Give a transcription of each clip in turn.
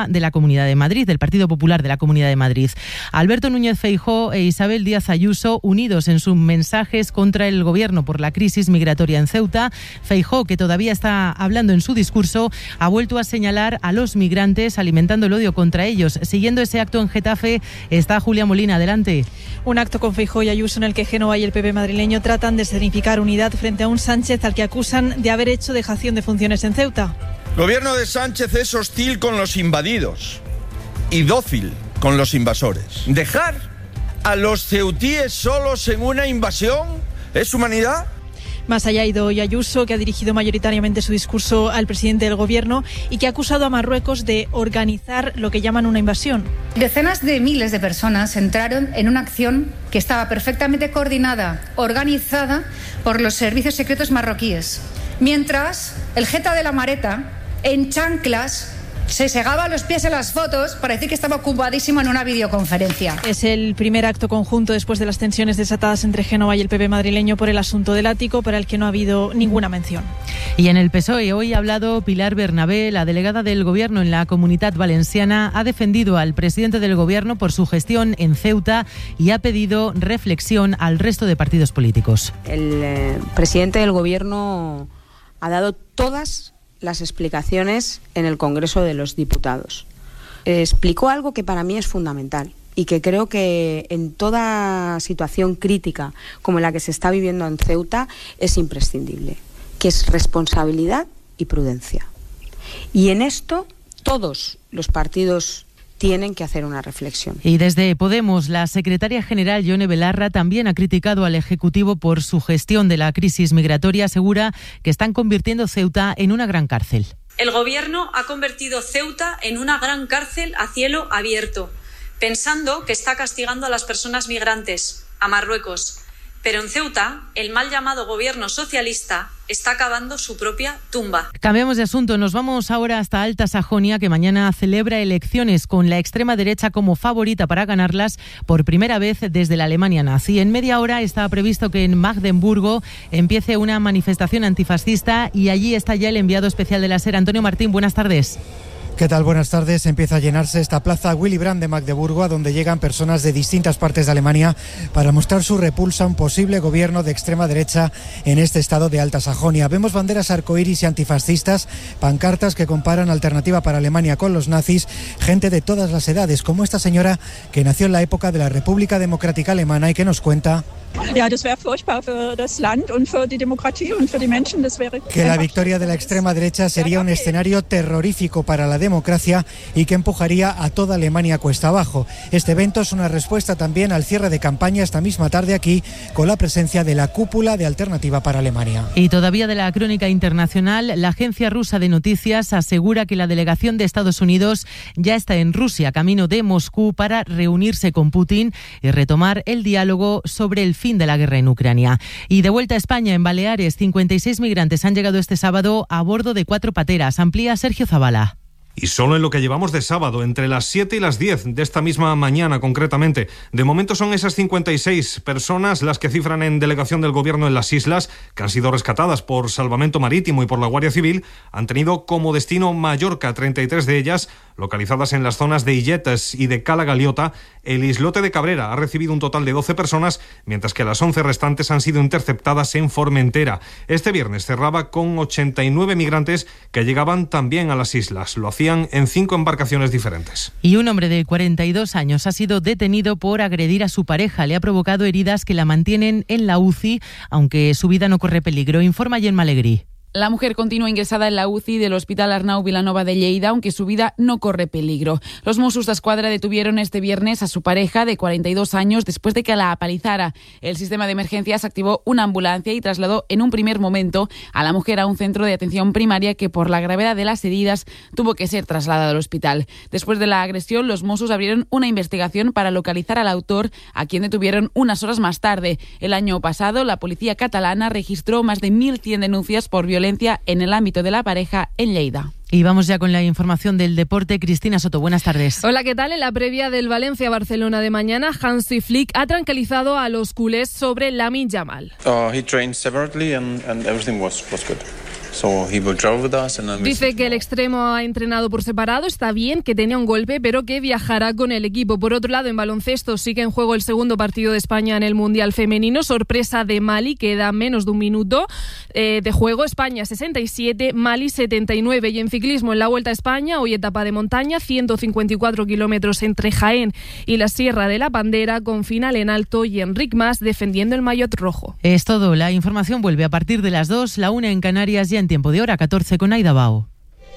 Socialista de la Comunidad de Madrid, del Partido Popular de la Comunidad de Madrid. Alberto Núñez Feijóo e Isabel Díaz Ayuso unidos en sus mensajes contra el Gobierno por la crisis migratoria en Ceuta. Feijóo, que todavía está hablando en su discurso, ha vuelto a señalar a los migrantes alimentando el odio contra ellos. Siguiendo ese acto en Getafe está Julia Molina. Adelante. Un acto con Feijóo y Ayuso en el que Génova y el PP madrileño tratan de escenificar unidad frente a un Sánchez al que acusan de haber hecho dejación de funciones en Ceuta. El gobierno de Sánchez es hostil con los invadidos y dócil con los invasores. ¿Dejar a los ceutíes solos en una invasión es humanidad? Más allá ha ido hoy Ayuso, que ha dirigido mayoritariamente su discurso al presidente del Gobierno y que ha acusado a Marruecos de organizar lo que llaman una invasión. Decenas de miles de personas entraron en una acción que estaba perfectamente coordinada, organizada por los servicios secretos marroquíes, mientras el jeta de la Mareta, en chanclas, se segaba los pies en las fotos para decir que estaba ocupadísimo en una videoconferencia. Es el primer acto conjunto después de las tensiones desatadas entre Génova y el PP madrileño por el asunto del ático, para el que no ha habido ninguna mención. Y en el PSOE hoy ha hablado Pilar Bernabé, la delegada del Gobierno en la Comunitat Valenciana, ha defendido al presidente del Gobierno por su gestión en Ceuta y ha pedido reflexión al resto de partidos políticos. El presidente del Gobierno ha dado todas las explicaciones en el Congreso de los Diputados. Explicó algo que para mí es fundamental y que creo que en toda situación crítica como la que se está viviendo en Ceuta es imprescindible, que es responsabilidad y prudencia. Y en esto todos los partidos tienen que hacer una reflexión. Y desde Podemos, la secretaria general Yone Belarra también ha criticado al Ejecutivo por su gestión de la crisis migratoria. Asegura que están convirtiendo Ceuta en una gran cárcel. El Gobierno ha convertido Ceuta en una gran cárcel a cielo abierto, pensando que está castigando a las personas migrantes, a Marruecos. Pero en Ceuta, el mal llamado Gobierno socialista está cavando su propia tumba. Cambiamos de asunto. Nos vamos ahora hasta Alta Sajonia, que mañana celebra elecciones con la extrema derecha como favorita para ganarlas por primera vez desde la Alemania nazi. En media hora está previsto que en Magdeburgo empiece una manifestación antifascista y allí está ya el enviado especial de la SER, Antonio Martín. Buenas tardes. ¿Qué tal? Buenas tardes. Empieza a llenarse esta plaza Willy Brandt de Magdeburgo, a donde llegan personas de distintas partes de Alemania para mostrar su repulsa a un posible gobierno de extrema derecha en este estado de Alta Sajonia. Vemos banderas arcoíris y antifascistas, pancartas que comparan Alternativa para Alemania con los nazis, gente de todas las edades, como esta señora que nació en la época de la República Democrática Alemana y que nos cuenta que la victoria de la extrema derecha sería un escenario terrorífico para la democracia y que empujaría a toda Alemania cuesta abajo. Este evento es una respuesta también al cierre de campaña esta misma tarde aquí, con la presencia de la cúpula de Alternativa para Alemania. Y todavía de la crónica internacional, la agencia rusa de noticias asegura que la delegación de Estados Unidos ya está en Rusia, camino de Moscú, para reunirse con Putin y retomar el diálogo sobre el fin de la guerra en Ucrania. Y de vuelta a España, en Baleares, 56 migrantes han llegado este sábado a bordo de 4 pateras. Amplía Sergio Zabala. Y solo en lo que llevamos de sábado, entre las 7 y las 10 de esta misma mañana concretamente. De momento son esas 56 personas las que cifran en delegación del Gobierno en las islas, que han sido rescatadas por Salvamento Marítimo y por la Guardia Civil. Han tenido como destino Mallorca, 33 de ellas localizadas en las zonas de Illetes y de Cala Galiota. El islote de Cabrera ha recibido un total de 12 personas, mientras que las 11 restantes han sido interceptadas en Formentera. Este viernes cerraba con 89 migrantes que llegaban también a las islas. Lo hacían en 5 embarcaciones diferentes. Y un hombre de 42 años ha sido detenido por agredir a su pareja. Le ha provocado heridas que la mantienen en la UCI, aunque su vida no corre peligro. Informa Gemma Alegrí. La mujer continúa ingresada en la UCI del Hospital Arnau Vilanova de Lleida, aunque su vida no corre peligro. Los Mossos d'Esquadra detuvieron este viernes a su pareja de 42 años después de que la apalizara. El sistema de emergencias activó una ambulancia y trasladó en un primer momento a la mujer a un centro de atención primaria que, por la gravedad de las heridas, tuvo que ser trasladada al hospital. Después de la agresión, los Mossos abrieron una investigación para localizar al autor, a quien detuvieron unas horas más tarde. El año pasado, la policía catalana registró más de 1.100 denuncias por violencia en el ámbito de la pareja en Lleida. Y vamos ya con la información del deporte. Cristina Soto, buenas tardes. Hola, ¿qué tal? En la previa del Valencia-Barcelona de mañana, Hansi Flick ha tranquilizado a los culés sobre Lamine Yamal. He trained separately and everything was good. Dice que el extremo ha entrenado por separado, está bien, que tenía un golpe, pero que viajará con el equipo. Por otro lado, en baloncesto sigue en juego el segundo partido de España en el Mundial Femenino. Sorpresa de Mali, queda menos de un minuto de juego. España 67, Mali 79. Y en ciclismo, en la Vuelta a España, hoy etapa de montaña, 154 kilómetros entre Jaén y la Sierra de la Bandera, con final en alto y Enric Mas defendiendo el maillot rojo. Es todo. La información vuelve a partir de las 2, la 1 en Canarias, ya en tiempo de hora 14 con Aida Bao.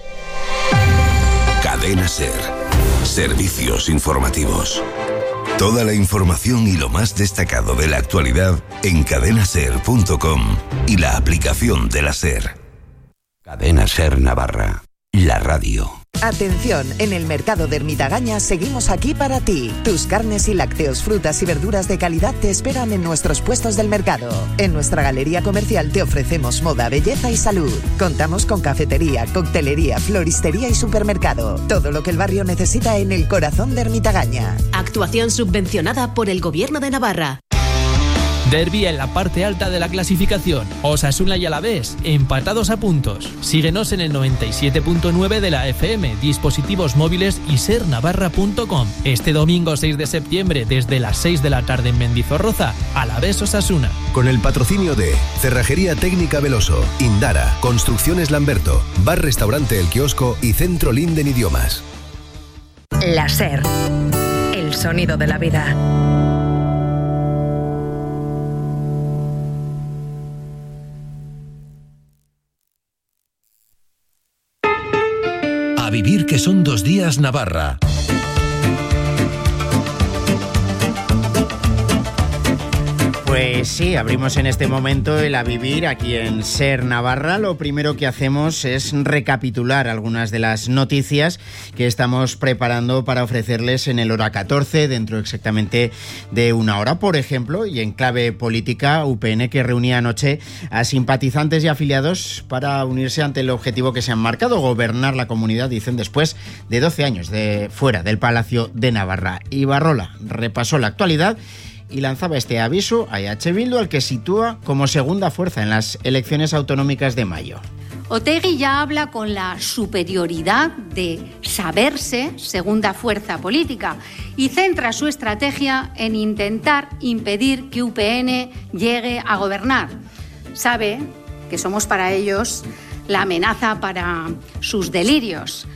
Cadena SER. Servicios informativos. Toda la información y lo más destacado de la actualidad en cadenaser.com y la aplicación de la SER. Cadena SER Navarra, la radio. Atención, en el mercado de Ermita-Gaña seguimos aquí para ti. Tus carnes y lácteos, frutas y verduras de calidad te esperan en nuestros puestos del mercado. En nuestra galería comercial te ofrecemos moda, belleza y salud. Contamos con cafetería, coctelería, floristería y supermercado. Todo lo que el barrio necesita en el corazón de Ermita-Gaña. Actuación subvencionada por el Gobierno de Navarra. Derbi en la parte alta de la clasificación. Osasuna y Alavés, empatados a puntos. Síguenos en el 97.9 de la FM, dispositivos móviles y sernavarra.com. Este domingo 6 de septiembre, desde las 6 de la tarde en Mendizorroza, Alavés Osasuna. Con el patrocinio de Cerrajería Técnica Veloso, Indara, Construcciones Lamberto, Bar Restaurante El Kiosco y Centro Linden Idiomas. La SER, el sonido de la vida. A vivir, que son 2 días Navarra. Pues sí, abrimos en este momento el A Vivir aquí en SER Navarra. Lo primero que hacemos es recapitular algunas de las noticias que estamos preparando para ofrecerles en el hora 14, dentro exactamente de una hora. Por ejemplo, y en clave política, UPN, que reunía anoche a simpatizantes y afiliados para unirse ante el objetivo que se han marcado: gobernar la comunidad, dicen, después de 12 años de fuera del Palacio de Navarra. Ibarrola repasó la actualidad y lanzaba este aviso a EH Bildu, al que sitúa como segunda fuerza en las elecciones autonómicas de mayo. Otegi ya habla con la superioridad de saberse segunda fuerza política y centra su estrategia en intentar impedir que UPN llegue a gobernar. Sabe que somos para ellos la amenaza para sus delirios.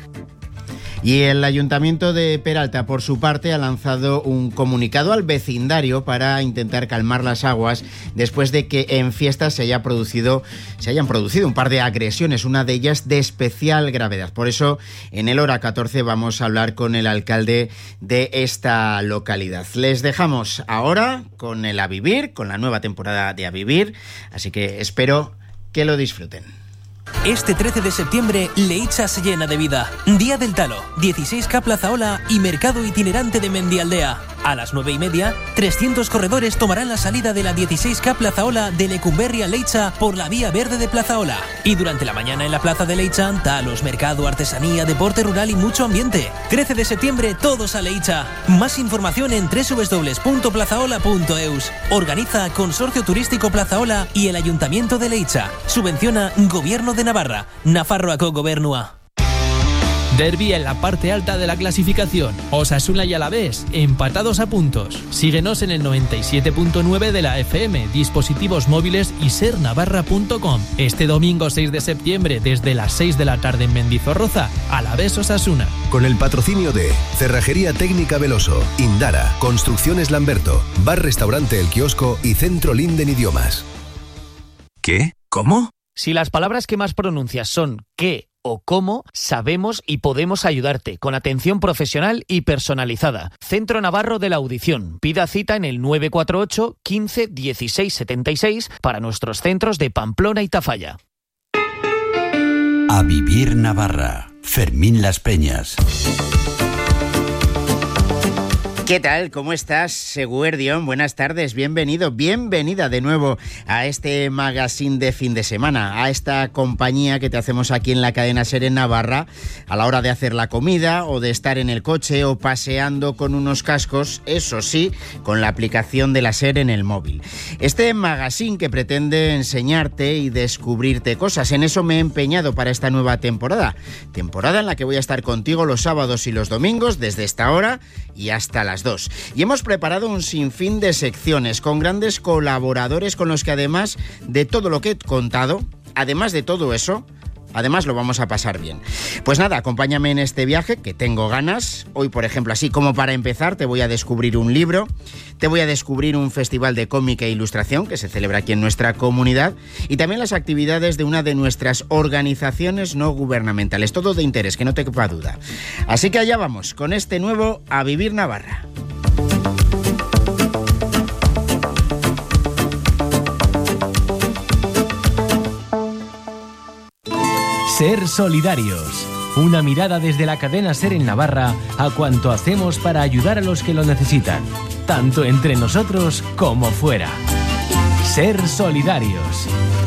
Y el Ayuntamiento de Peralta, por su parte, ha lanzado un comunicado al vecindario para intentar calmar las aguas después de que en fiestas se hayan producido un par de agresiones, una de ellas de especial gravedad. Por eso, en el hora 14 vamos a hablar con el alcalde de esta localidad. Les dejamos ahora con el A Vivir, con la nueva temporada de A Vivir, así que espero que lo disfruten. Este 13 de septiembre, Leitza se llena de vida. Día del Talo, 16K Plazaola y Mercado Itinerante de Mendialdea. A las 9:30, 300 corredores tomarán la salida de la 16K Plazaola de Lecumberri a Leitza por la Vía Verde de Plazaola. Y durante la mañana en la Plaza de Leitza, talos, mercado, artesanía, deporte rural y mucho ambiente. 13 de septiembre, todos a Leitza. Más información en www.plazaola.eus. Organiza Consorcio Turístico Plazaola y el Ayuntamiento de Leitza. Subvenciona Gobierno de Navarra. Nafarroako Gobernua. Derbi en la parte alta de la clasificación. Osasuna y Alavés, empatados a puntos. Síguenos en el 97.9 de la FM, dispositivos móviles y sernavarra.com. Este domingo 6 de septiembre, desde las 6 de la tarde en Mendizorroza, Alavés Osasuna. Con el patrocinio de Cerrajería Técnica Veloso, Indara, Construcciones Lamberto, Bar Restaurante El Kiosco y Centro Linden Idiomas. ¿Qué? ¿Cómo? Si las palabras que más pronuncias son qué o cómo, sabemos y podemos ayudarte con atención profesional y personalizada. Centro Navarro de la Audición. Pida cita en el 948 15 16 76 para nuestros centros de Pamplona y Tafalla. A Vivir Navarra. Fermín Las Peñas. ¿Qué tal? ¿Cómo estás, Seguer Dion? Buenas tardes, bienvenido, bienvenida de nuevo a este magazine de fin de semana, a esta compañía que te hacemos aquí en la cadena SER en Navarra a la hora de hacer la comida o de estar en el coche o paseando con unos cascos, eso sí, con la aplicación de la SER en el móvil. Este magazine que pretende enseñarte y descubrirte cosas, en eso me he empeñado para esta nueva temporada en la que voy a estar contigo los sábados y los domingos desde esta hora y hasta las 2. Y hemos preparado un sinfín de secciones con grandes colaboradores con los que además de todo lo que he contado, además de todo eso, además lo vamos a pasar bien. Pues nada, acompáñame en este viaje que tengo ganas. Hoy, por ejemplo, así como para empezar, te voy a descubrir un libro, te voy a descubrir un festival de cómic e ilustración que se celebra aquí en nuestra comunidad y también las actividades de una de nuestras organizaciones no gubernamentales. Todo de interés, que no te quepa duda. Así que allá vamos, con este nuevo A Vivir Navarra. Ser solidarios. Una mirada desde la cadena SER en Navarra a cuanto hacemos para ayudar a los que lo necesitan, tanto entre nosotros como fuera. Ser solidarios.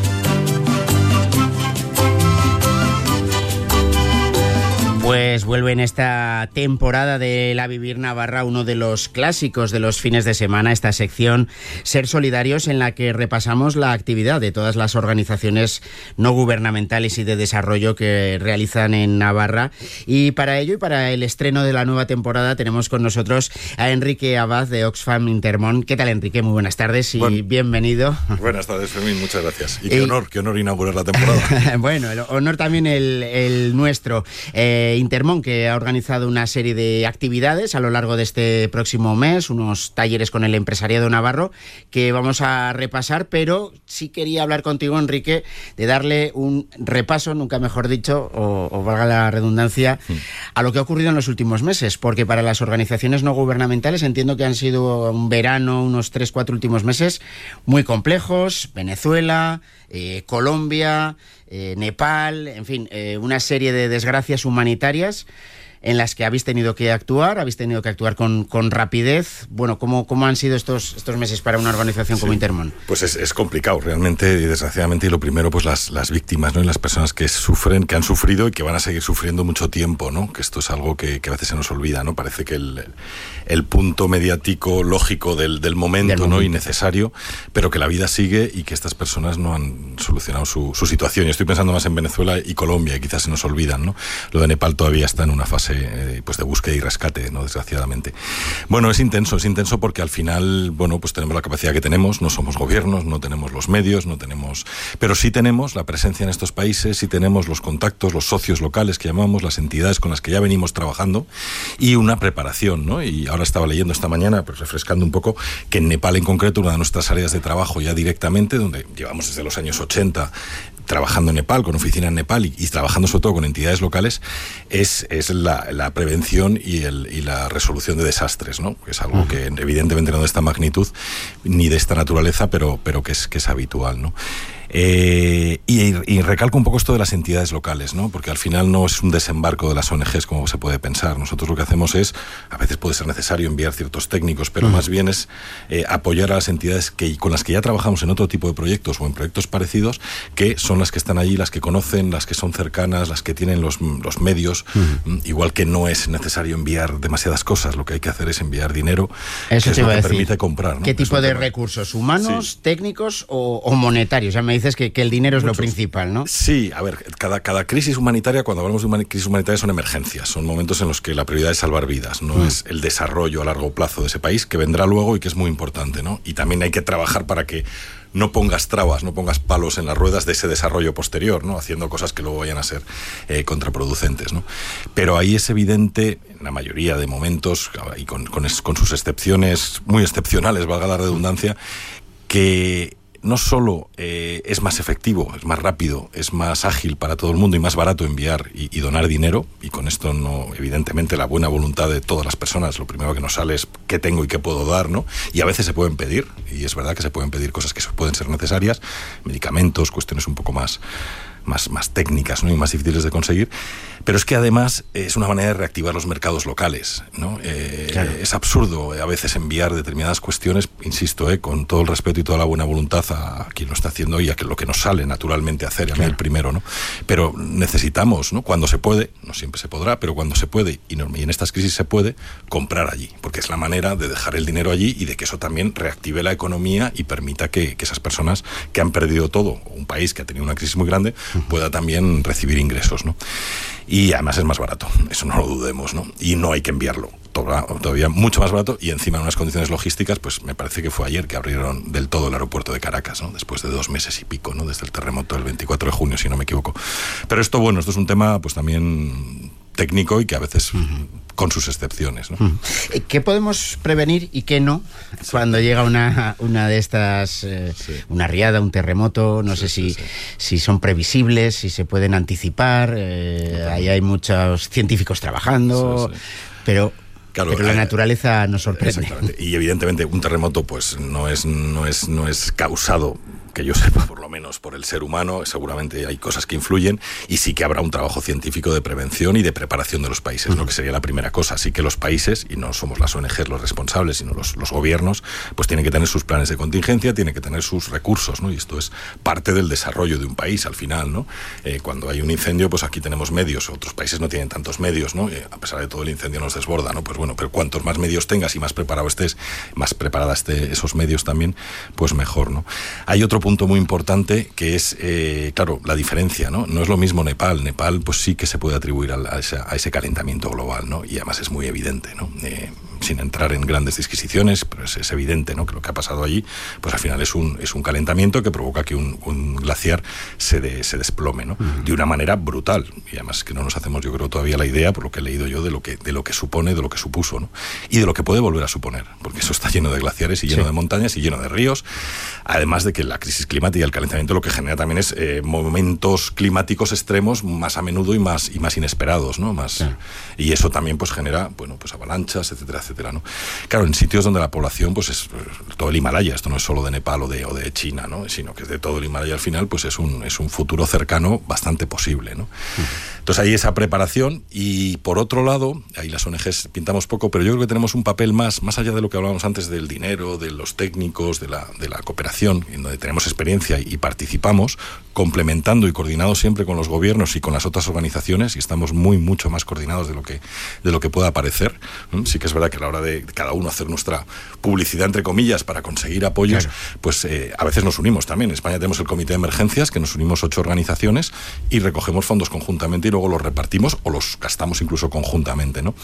Pues vuelve en esta temporada de La Vivir Navarra uno de los clásicos de los fines de semana, esta sección Ser Solidarios, en la que repasamos la actividad de todas las organizaciones no gubernamentales y de desarrollo que realizan en Navarra. Y para ello y para el estreno de la nueva temporada tenemos con nosotros a Enrique Abad de Oxfam Intermón. ¿Qué tal, Enrique? Muy buenas tardes y bienvenido. Buenas tardes, Fermín, muchas gracias. Y qué honor inaugurar la temporada. Bueno, el honor también el nuestro. Intermón, que ha organizado una serie de actividades a lo largo de este próximo mes, unos talleres con el empresariado navarro que vamos a repasar, pero sí quería hablar contigo, Enrique, de darle un repaso, nunca mejor dicho, o valga la redundancia, a lo que ha ocurrido en los últimos meses, porque para las organizaciones no gubernamentales entiendo que han sido un verano, unos 3-4 últimos meses muy complejos. Venezuela, Colombia, Nepal, en fin, una serie de desgracias humanitarias en las que habéis tenido que actuar con rapidez. Bueno, ¿cómo han sido estos meses para una organización como Intermón? Pues es complicado realmente y desgraciadamente, y lo primero, pues las víctimas, ¿no? Y las personas que sufren, que han sufrido y que van a seguir sufriendo mucho tiempo, ¿no? Que esto es algo que a veces se nos olvida, ¿no? Parece que el punto mediático lógico del momento, ¿no? Y necesario, pero que la vida sigue y que estas personas no han solucionado su situación. Y estoy pensando más en Venezuela y Colombia, y quizás se nos olvidan, ¿no? Lo de Nepal todavía está en una fase pues de búsqueda y rescate, ¿no? Desgraciadamente. Bueno, es intenso porque al final, bueno, pues tenemos la capacidad que tenemos, no somos gobiernos, no tenemos los medios, pero sí tenemos la presencia en estos países, sí tenemos los contactos, los socios locales que llamamos, las entidades con las que ya venimos trabajando y una preparación, ¿no? Y ahora estaba leyendo esta mañana, pues refrescando un poco, que en Nepal en concreto, una de nuestras áreas de trabajo ya directamente, donde llevamos desde los años 80 trabajando en Nepal, con oficina en Nepal y trabajando sobre todo con entidades locales, es la prevención y la resolución de desastres, ¿no? Que es algo que evidentemente no de esta magnitud ni de esta naturaleza, pero que es habitual, ¿no? Y recalco un poco esto de las entidades locales, ¿no? Porque al final no es un desembarco de las ONGs como se puede pensar. Nosotros lo que hacemos es, a veces puede ser necesario enviar ciertos técnicos, pero más bien es apoyar a las entidades con las que ya trabajamos en otro tipo de proyectos o en proyectos parecidos, que son las que están allí, las que conocen, las que son cercanas, las que tienen los medios. Igual que no es necesario enviar demasiadas cosas, lo que hay que hacer es enviar dinero. Eso que te iba a decir. Permite comprar, ¿no? ¿Qué tipo de recursos? ¿Humanos, técnicos o monetarios? Ya me dices que el dinero es lo principal, ¿no? Sí, a ver, cada crisis humanitaria, cuando hablamos de una crisis humanitaria, son emergencias, son momentos en los que la prioridad es salvar vidas, no es el desarrollo a largo plazo de ese país, que vendrá luego y que es muy importante, ¿no? Y también hay que trabajar para que no pongas trabas, no pongas palos en las ruedas de ese desarrollo posterior, ¿no? Haciendo cosas que luego vayan a ser contraproducentes, ¿no? Pero ahí es evidente, en la mayoría de momentos, y con sus excepciones muy excepcionales, valga la redundancia, que no solo es más efectivo, es más rápido, es más ágil para todo el mundo y más barato enviar y donar dinero, y con esto no, evidentemente la buena voluntad de todas las personas, lo primero que nos sale es qué tengo y qué puedo dar, ¿no? Y a veces se pueden pedir, y es verdad que se pueden pedir cosas que pueden ser necesarias, medicamentos, cuestiones un poco más más técnicas, ¿no? Y más difíciles de conseguir, pero es que además es una manera de reactivar los mercados locales, ¿no? Claro. Es absurdo a veces enviar determinadas cuestiones, insisto, con todo el respeto y toda la buena voluntad a quien lo está haciendo y a que lo que nos sale naturalmente hacer, a mí el primero, ¿no? Pero necesitamos, ¿no? Cuando se puede, no siempre se podrá, pero cuando se puede, y en estas crisis se puede, comprar allí, porque es la manera de dejar el dinero allí y de que eso también reactive la economía y permita que esas personas que han perdido todo, un país que ha tenido una crisis muy grande, pueda también recibir ingresos, ¿no? Y además es más barato, eso no lo dudemos, ¿no? Y no hay que enviarlo, todavía mucho más barato, y encima en unas condiciones logísticas, pues me parece que fue ayer que abrieron del todo el aeropuerto de Caracas, ¿no? Después de 2 meses y pico, ¿no? Desde el terremoto del 24 de junio, si no me equivoco. Pero esto es un tema pues también técnico y que a veces con sus excepciones, ¿no? ¿Qué podemos prevenir y qué no cuando llega una de estas, una riada, un terremoto? No sé si son previsibles, si se pueden anticipar. Ahí hay muchos científicos trabajando, pero... Claro, pero la naturaleza nos sorprende. Exactamente. Y evidentemente un terremoto pues no es causado, que yo sepa, por lo menos por el ser humano. Seguramente hay cosas que influyen, y sí que habrá un trabajo científico de prevención y de preparación de los países, ¿no? Que sería la primera cosa. Así que los países, y no somos las ONGs los responsables, sino los gobiernos, pues tienen que tener sus planes de contingencia, tienen que tener sus recursos, ¿no? Y esto es parte del desarrollo de un país al final, ¿no? Cuando hay un incendio, pues aquí tenemos medios, otros países no tienen tantos medios, ¿no? A pesar de todo, el incendio nos desborda, ¿no? Pues bueno, pero cuantos más medios tengas y más preparado estés, más preparada esté esos medios también, pues mejor, ¿no? Hay otro punto muy importante que es, claro, la diferencia, ¿no? No es lo mismo Nepal. Nepal pues sí que se puede atribuir a ese calentamiento global, ¿no? Y además es muy evidente, ¿no? Sin entrar en grandes disquisiciones, pero es evidente, ¿no? Que lo que ha pasado allí, pues al final es un calentamiento que provoca que un glaciar se desplome, ¿no? De una manera brutal. Y además que no nos hacemos, yo creo, todavía la idea, por lo que he leído yo, de lo que supone, de lo que supuso, ¿no? Y de lo que puede volver a suponer, porque eso está lleno de glaciares y lleno de montañas y lleno de ríos, además de que la crisis climática y el calentamiento lo que genera también es momentos climáticos extremos más a menudo y más inesperados, ¿no? Y eso también pues genera, bueno, pues avalanchas, etcétera, etcétera, ¿no? Claro, en sitios donde la población pues es todo el Himalaya, esto no es solo de Nepal o de China, ¿no? Sino que es de todo el Himalaya al final, pues es un futuro cercano bastante posible, ¿no? Entonces hay esa preparación, y por otro lado, ahí las ONGs pintamos poco, pero yo creo que tenemos un papel más allá de lo que hablábamos antes del dinero, de los técnicos, de la cooperación, en donde tenemos experiencia y participamos, complementando y coordinados siempre con los gobiernos y con las otras organizaciones, y estamos mucho más coordinados de lo que pueda parecer. Sí que es verdad que a la hora de cada uno hacer nuestra publicidad, entre comillas, para conseguir apoyos, claro, pues a veces nos unimos también. En España tenemos el Comité de Emergencias, que nos unimos 8 organizaciones y recogemos fondos conjuntamente y luego los repartimos o los gastamos incluso conjuntamente, ¿no?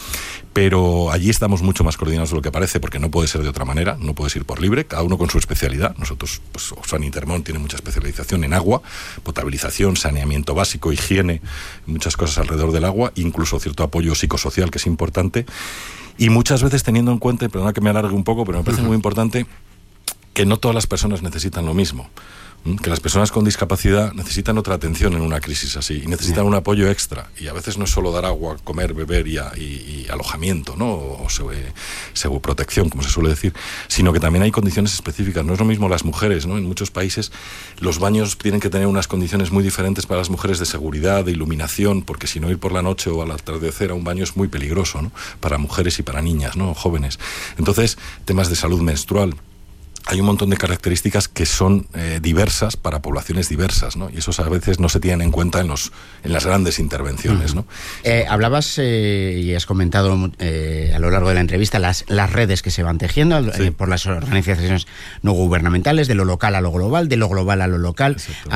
Pero allí estamos mucho más coordinados de lo que parece, porque no puede ser de otra manera, no puedes ir por libre, cada uno con su especialidad. Nosotros, pues Oxfam Intermón tiene mucha especialización en agua, potabilización, saneamiento básico, higiene, muchas cosas alrededor del agua, incluso cierto apoyo psicosocial, que es importante, y muchas veces teniendo en cuenta, perdona que me alargue un poco, pero me parece muy importante que no todas las personas necesitan lo mismo. Que las personas con discapacidad necesitan otra atención en una crisis así, y necesitan un apoyo extra, y a veces no es solo dar agua, comer, beber y alojamiento, ¿no? O protección, como se suele decir, sino que también hay condiciones específicas. No es lo mismo las mujeres, ¿no? En muchos países los baños tienen que tener unas condiciones muy diferentes para las mujeres, de seguridad, de iluminación, porque si no, ir por la noche o al atardecer a un baño es muy peligroso, ¿no? Para mujeres y para niñas, ¿no? Jóvenes. Entonces, temas de salud menstrual. Hay un montón de características que son diversas para poblaciones diversas, ¿no? Y eso a veces no se tienen en cuenta en las grandes intervenciones, ¿no? Hablabas y has comentado a lo largo de la entrevista las redes que se van tejiendo por las organizaciones no gubernamentales, de lo local a lo global, de lo global a lo local.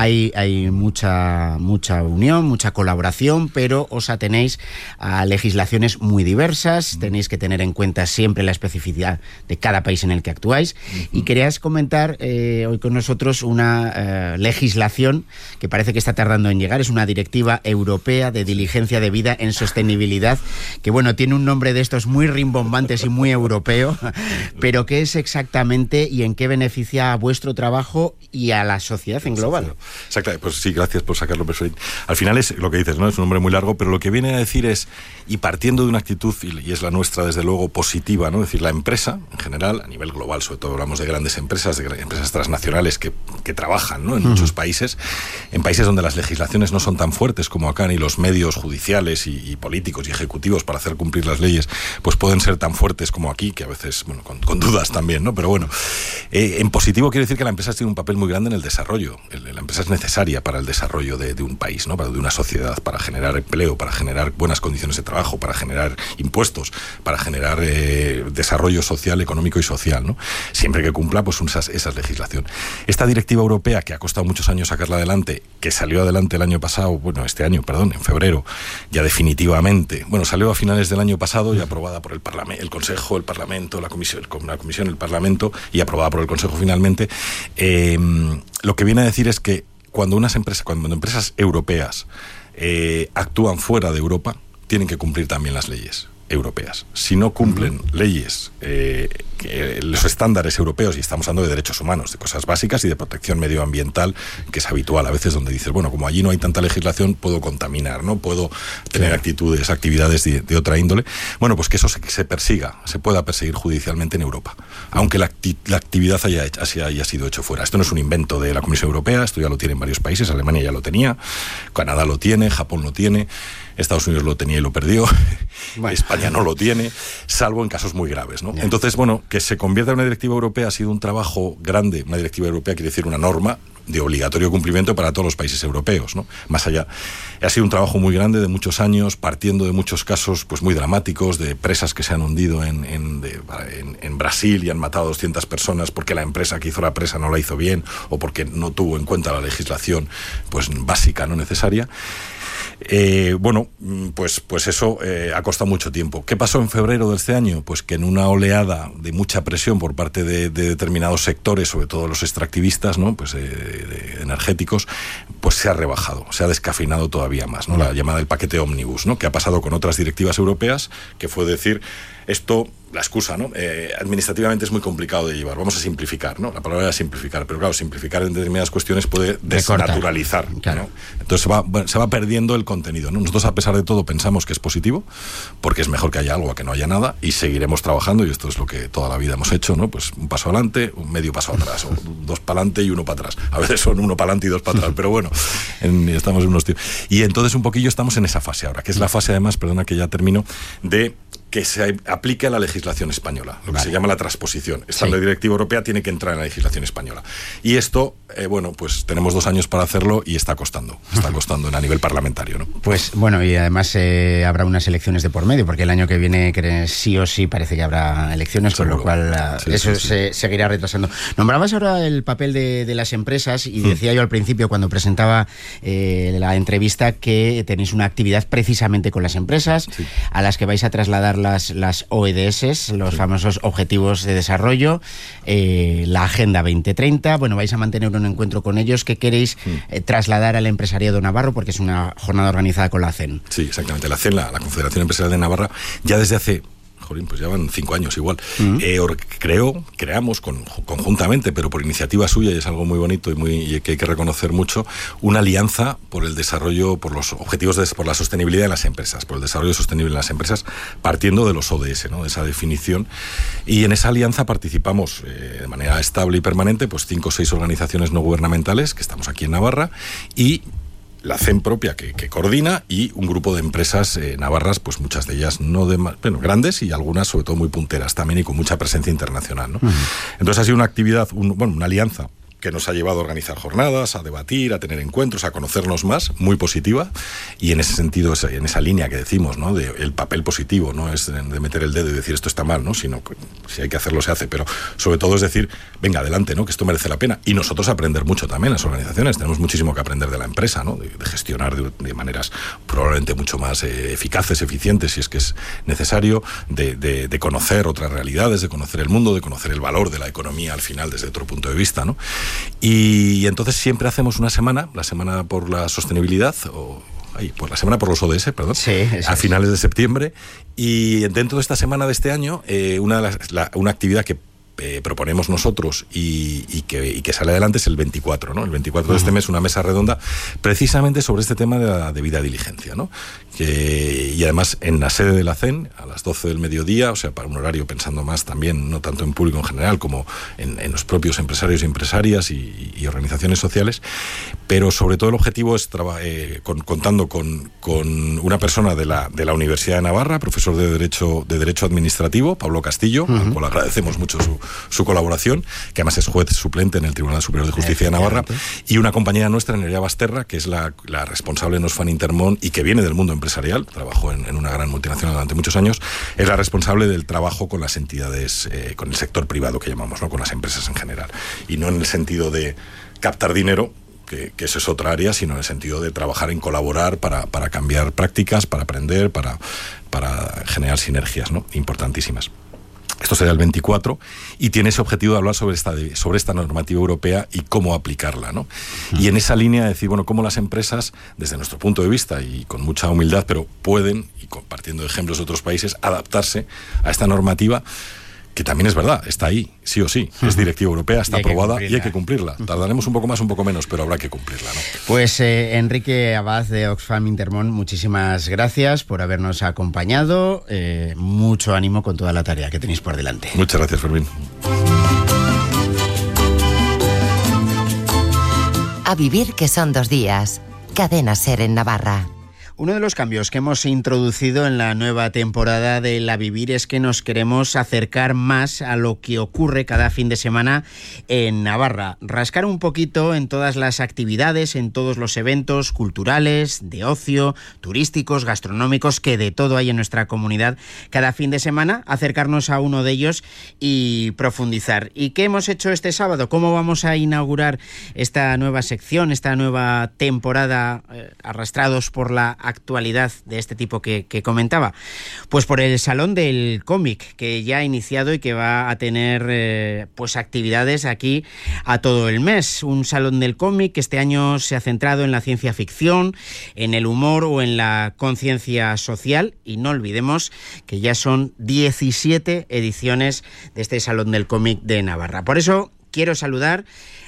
Hay mucha unión, mucha colaboración, pero os atenéis a legislaciones muy diversas, tenéis que tener en cuenta siempre la especificidad de cada país en el que actuáis, y querías comentar hoy con nosotros una legislación que parece que está tardando en llegar. Es una directiva europea de diligencia de vida en sostenibilidad, que bueno, tiene un nombre de estos muy rimbombantes y muy europeo, pero ¿qué es exactamente y en qué beneficia a vuestro trabajo y a la sociedad en global? Exacto, pues sí, gracias por sacarlo, profesor. Al final es lo que dices, ¿no? Es un nombre muy largo, pero lo que viene a decir es, y partiendo de una actitud, y es la nuestra desde luego, positiva, ¿no? Es decir, la empresa en general, a nivel global, sobre todo hablamos de grandes grandes empresas, empresas transnacionales que trabajan, ¿no?, en muchos países, en países donde las legislaciones no son tan fuertes como acá, ni los medios judiciales y políticos y ejecutivos para hacer cumplir las leyes, pues pueden ser tan fuertes como aquí, que a veces, bueno, con dudas también, ¿no? Pero bueno, en positivo quiero decir que la empresa tiene un papel muy grande en el desarrollo. La empresa es necesaria para el desarrollo de un país, ¿no?, de una sociedad, para generar empleo, para generar buenas condiciones de trabajo, para generar impuestos, para generar desarrollo social, económico y social, ¿no? Siempre que cumpla pues esa legislación. Esta directiva europea, que ha costado muchos años sacarla adelante, que salió adelante este año, en febrero, ya definitivamente, salió a finales del año pasado y aprobada por el Parlamento, el Consejo, el Parlamento, la Comisión, el Parlamento, y aprobada por el Consejo finalmente. Lo que viene a decir es que cuando empresas europeas actúan fuera de Europa, tienen que cumplir también las leyes europeas. Si no cumplen leyes, los estándares europeos, y estamos hablando de derechos humanos, de cosas básicas y de protección medioambiental, que es habitual a veces, donde dices, como allí no hay tanta legislación, puedo contaminar, ¿no? Puedo tener actividades de otra índole. Pues que eso se pueda perseguir judicialmente en Europa, aunque la actividad haya sido hecho fuera. Esto no es un invento de la Comisión Europea, esto ya lo tienen varios países. Alemania ya lo tenía, Canadá lo tiene, Japón lo tiene, Estados Unidos lo tenía y lo perdió, España no lo tiene, salvo en casos muy graves, ¿no? Entonces, que se convierta en una directiva europea ha sido un trabajo grande. Una directiva europea quiere decir una norma de obligatorio cumplimiento para todos los países europeos, ¿no? Más allá, ha sido un trabajo muy grande de muchos años, partiendo de muchos casos pues muy dramáticos, de presas que se han hundido en Brasil y han matado a 200 personas porque la empresa que hizo la presa no la hizo bien o porque no tuvo en cuenta la legislación pues básica, no necesaria. Pues eso ha costado mucho tiempo. ¿Qué pasó en febrero de este año? Pues que en una oleada de mucha presión por parte de determinados sectores, sobre todo los extractivistas, ¿no?, pues energéticos, pues se ha rebajado, se ha descafeinado todavía más, ¿no? La llamada el paquete ómnibus, ¿no?, que ha pasado con otras directivas europeas, que fue decir, esto, la excusa, ¿no? Administrativamente es muy complicado de llevar, vamos a simplificar, ¿no? La palabra es simplificar, pero claro, simplificar en determinadas cuestiones puede desnaturalizar, claro, ¿no? Entonces se va perdiendo el contenido, ¿no? Nosotros, a pesar de todo, pensamos que es positivo, porque es mejor que haya algo a que no haya nada, y seguiremos trabajando, y esto es lo que toda la vida hemos hecho, ¿no? Pues un paso adelante, un medio paso atrás, o dos para adelante y uno para atrás. A veces son uno para adelante y dos para atrás, pero estamos en unos tiempos. Y entonces un poquillo estamos en esa fase ahora, que es la fase, además, perdona que ya termino, de que se aplique a la legislación española, lo que se llama la transposición. La directiva europea tiene que entrar en la legislación española. Y esto, pues tenemos 2 años para hacerlo y está costando a nivel parlamentario, ¿no? Pues y además habrá unas elecciones de por medio, porque el año que viene sí o sí parece que habrá elecciones, seguro, con lo cual se seguirá retrasando. Nombrabas ahora el papel de las empresas y decía yo al principio, cuando presentaba la entrevista, que tenéis una actividad precisamente con las empresas, a las que vais a trasladar las OEDS, los famosos Objetivos de Desarrollo, la Agenda 2030. Vais a mantener un encuentro con ellos. ¿Qué queréis trasladar al empresariado navarro? Porque es una jornada organizada con la CEN. Sí, exactamente. La CEN, la Confederación Empresarial de Navarra, ya desde hace... pues llevan 5 años igual. Creamos conjuntamente, pero por iniciativa suya, y es algo muy bonito y que hay que reconocer mucho, una alianza por el desarrollo, por los objetivos, por la sostenibilidad de las empresas, por el desarrollo sostenible de las empresas, partiendo de los ODS, ¿no?, de esa definición. Y en esa alianza participamos de manera estable y permanente, pues 5 o 6 organizaciones no gubernamentales que estamos aquí en Navarra, y la CEN propia que coordina, y un grupo de empresas navarras, pues muchas de ellas grandes, y algunas sobre todo muy punteras también, y con mucha presencia internacional, ¿no? Entonces ha sido una actividad, una alianza que nos ha llevado a organizar jornadas, a debatir, a tener encuentros, a conocernos más, muy positiva, y en ese sentido, en esa línea que decimos, ¿no?, de el papel positivo, no es de meter el dedo y decir esto está mal, ¿no?, sino que si hay que hacerlo se hace, pero sobre todo es decir, venga, adelante, ¿no?, que esto merece la pena, y nosotros aprender mucho también, las organizaciones, tenemos muchísimo que aprender de la empresa, ¿no?, de gestionar de maneras probablemente mucho más eficaces, eficientes, si es que es necesario, de conocer otras realidades, de conocer el mundo, de conocer el valor de la economía al final desde otro punto de vista, ¿no? Y entonces siempre hacemos la semana por la sostenibilidad, por la semana por los ODS, perdón, a finales de septiembre, y dentro de esta semana de este año, una actividad que proponemos nosotros y que sale adelante es el 24, ¿no? El 24 de este mes, una mesa redonda precisamente sobre este tema de la debida diligencia, ¿no? Y además en la sede de la CEN a las 12 del mediodía, o sea, para un horario pensando más también, no tanto en público en general como en los propios empresarios y empresarias y organizaciones sociales, pero sobre todo el objetivo es contando con una persona de la Universidad de Navarra, profesor de Derecho Administrativo, Pablo Castillo, al cual agradecemos mucho su colaboración, que además es juez suplente en el Tribunal Superior de Justicia de Navarra, y una compañera nuestra, Nerea Basterra, que es la responsable en Osfan Intermón y que viene del mundo empresarial, trabajó en una gran multinacional durante muchos años, es la responsable del trabajo con las entidades, con el sector privado que llamamos, ¿no? Con las empresas en general, y no en el sentido de captar dinero, que eso es otra área, sino en el sentido de trabajar en colaborar para cambiar prácticas, para aprender, para generar sinergias, ¿no? Importantísimas. Esto será el 24 y tiene ese objetivo de hablar sobre esta normativa europea y cómo aplicarla, ¿no? Y en esa línea de decir, bueno, cómo las empresas, desde nuestro punto de vista y con mucha humildad, pero pueden, y compartiendo ejemplos de otros países, adaptarse a esta normativa, que también es verdad, está ahí, sí o sí, es directiva europea, está aprobada y hay que cumplirla. Tardaremos un poco más, un poco menos, pero habrá que cumplirla, ¿no? Pues Enrique Abad de Oxfam Intermón, muchísimas gracias por habernos acompañado, mucho ánimo con toda la tarea que tenéis por delante. Muchas gracias, Fermín. A vivir que son 2 días. Cadena SER en Navarra. Uno de los cambios que hemos introducido en la nueva temporada de La Vivir es que nos queremos acercar más a lo que ocurre cada fin de semana en Navarra. Rascar un poquito en todas las actividades, en todos los eventos culturales, de ocio, turísticos, gastronómicos, que de todo hay en nuestra comunidad cada fin de semana, acercarnos a uno de ellos y profundizar. ¿Y qué hemos hecho este sábado? ¿Cómo vamos a inaugurar esta nueva sección, esta nueva temporada, arrastrados por la actualidad de este tipo que comentaba? Pues por el Salón del Cómic, que ya ha iniciado y que va a tener pues actividades aquí a todo el mes. Un Salón del Cómic que este año se ha centrado en la ciencia ficción, en el humor o en la conciencia social, y no olvidemos que ya son 17 ediciones de este Salón del Cómic de Navarra. Por eso quiero saludar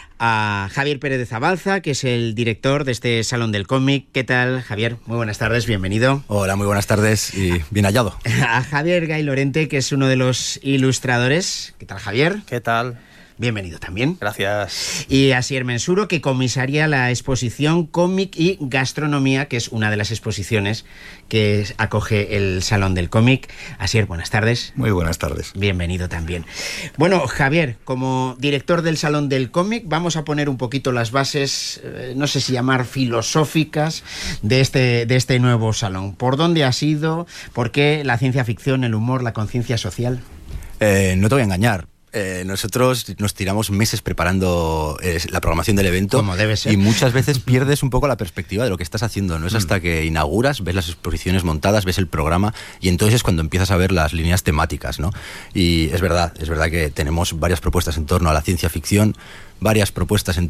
a Javier Pérez de Zabalza, que es el director de este Salón del Cómic. ¿Qué tal, Javier? Muy buenas tardes, bienvenido. Hola, muy buenas tardes y bien hallado. A Javier Gay Lorente, que es uno de los ilustradores. ¿Qué tal, Javier? ¿Qué tal? Bienvenido también. Gracias. Y a Asier Mensuro, que comisaría la exposición Cómic y Gastronomía, que es una de las exposiciones que acoge el Salón del Cómic. Asier, buenas tardes. Muy buenas tardes. Bienvenido también. Bueno, Javier, como director del Salón del Cómic, vamos a poner un poquito las bases, no sé si llamar filosóficas, de este nuevo salón. ¿Por dónde ha sido? ¿Por qué la ciencia ficción, el humor, la conciencia social? No te voy a engañar. Nosotros nos tiramos meses preparando la programación del evento. Como debe ser. Y muchas veces pierdes un poco la perspectiva de lo que estás haciendo. No es hasta que inauguras, ves las exposiciones montadas, ves el programa, y entonces es cuando empiezas a ver las líneas temáticas, ¿no? Y es verdad que tenemos varias propuestas en torno a la ciencia ficción, varias propuestas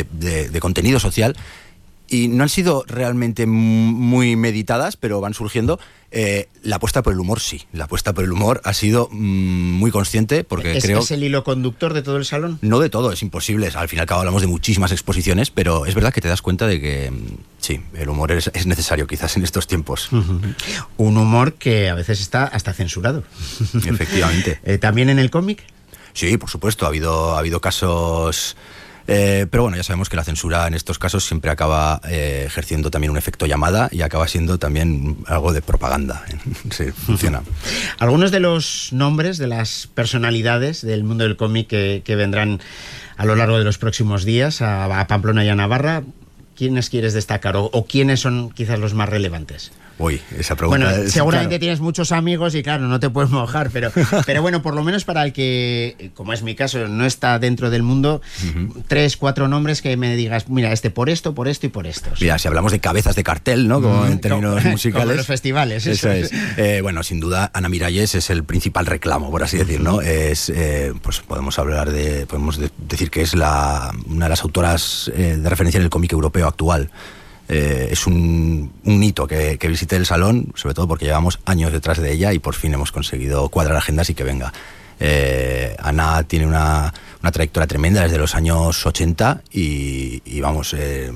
de contenido social, y no han sido realmente muy meditadas, pero van surgiendo. La apuesta por el humor, sí. La apuesta por el humor ha sido muy consciente, porque creo... ¿Es el hilo conductor de todo el salón? No de todo, es imposible. Al fin y al cabo hablamos de muchísimas exposiciones, pero es verdad que te das cuenta de que sí, el humor es necesario quizás en estos tiempos. Un humor que a veces está hasta censurado. Efectivamente. ¿También en el cómic? Sí, por supuesto. Ha habido casos... pero bueno, ya sabemos que la censura en estos casos siempre acaba ejerciendo también un efecto llamada y acaba siendo también algo de propaganda. Sí, funciona. Algunos de los nombres de las personalidades del mundo del cómic que vendrán a lo largo de los próximos días a Pamplona y a Navarra, ¿quiénes quieres destacar o quiénes son quizás los más relevantes? Uy, esa pregunta... Bueno, seguramente tienes muchos amigos y claro, no te puedes mojar, pero bueno, por lo menos para el que, como es mi caso, no está dentro del mundo, 3, 4 nombres que me digas, mira, por esto y por esto. Mira, si hablamos de cabezas de cartel, ¿no? Como en términos musicales. Como los festivales. Eso es. Bueno, sin duda, Ana Miralles es el principal reclamo, por así decir, ¿no? Pues podemos decir que es una de las autoras de referencia en el cómic europeo actual. Es un hito que visite el salón, sobre todo porque llevamos años detrás de ella y por fin hemos conseguido cuadrar agendas y que venga. Ana tiene una trayectoria tremenda desde los años 80 y vamos,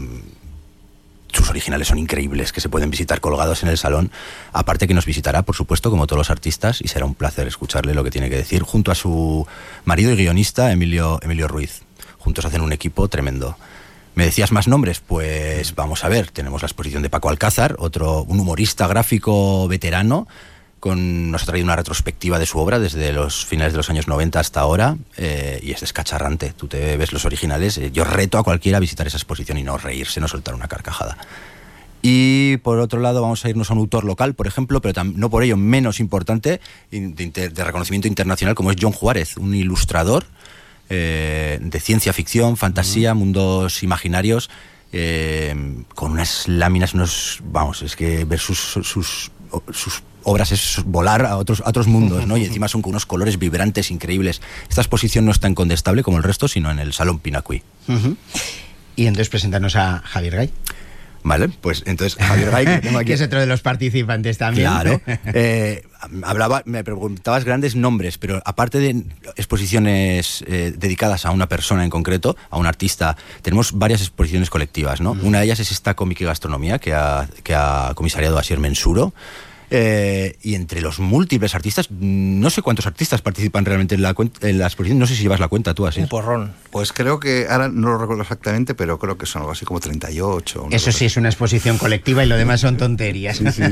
sus originales son increíbles, que se pueden visitar colgados en el salón. Aparte que nos visitará, por supuesto, como todos los artistas, y será un placer escucharle lo que tiene que decir, junto a su marido y guionista, Emilio Ruiz. Juntos hacen un equipo tremendo. ¿Me decías más nombres? Pues vamos a ver, tenemos la exposición de Paco Alcázar, un humorista gráfico veterano, nos ha traído una retrospectiva de su obra desde los finales de los años 90 hasta ahora, y es descacharrante. Tú te ves los originales, yo reto a cualquiera a visitar esa exposición y no reírse, no soltar una carcajada. Y por otro lado vamos a irnos a un autor local, por ejemplo, pero no por ello menos importante, de reconocimiento internacional, como es John Juárez, un ilustrador de ciencia ficción, fantasía, mundos imaginarios, con unas láminas, es que ver sus obras es volar a otros mundos, ¿no? Y encima son con unos colores vibrantes increíbles. Esta exposición no está en Condestable como el resto, sino en el Salón Pinacuí. Y entonces presentarnos a Javier Gay. Vale, pues entonces Javier Gay, que tengo aquí, que es otro de los participantes también. Claro. Me preguntabas grandes nombres, pero aparte de exposiciones dedicadas a una persona en concreto, a un artista, tenemos varias exposiciones colectivas, ¿no? Una de ellas es esta Cómic y Gastronomía que ha comisariado Asier Mensuro. Y entre los múltiples artistas, no sé cuántos artistas participan realmente en la exposición, no sé si llevas la cuenta tú, así. Un porrón. Pues creo que, ahora no lo recuerdo exactamente, pero creo que son algo así como 38. Eso sí, es una exposición colectiva y lo demás son tonterías. Sí.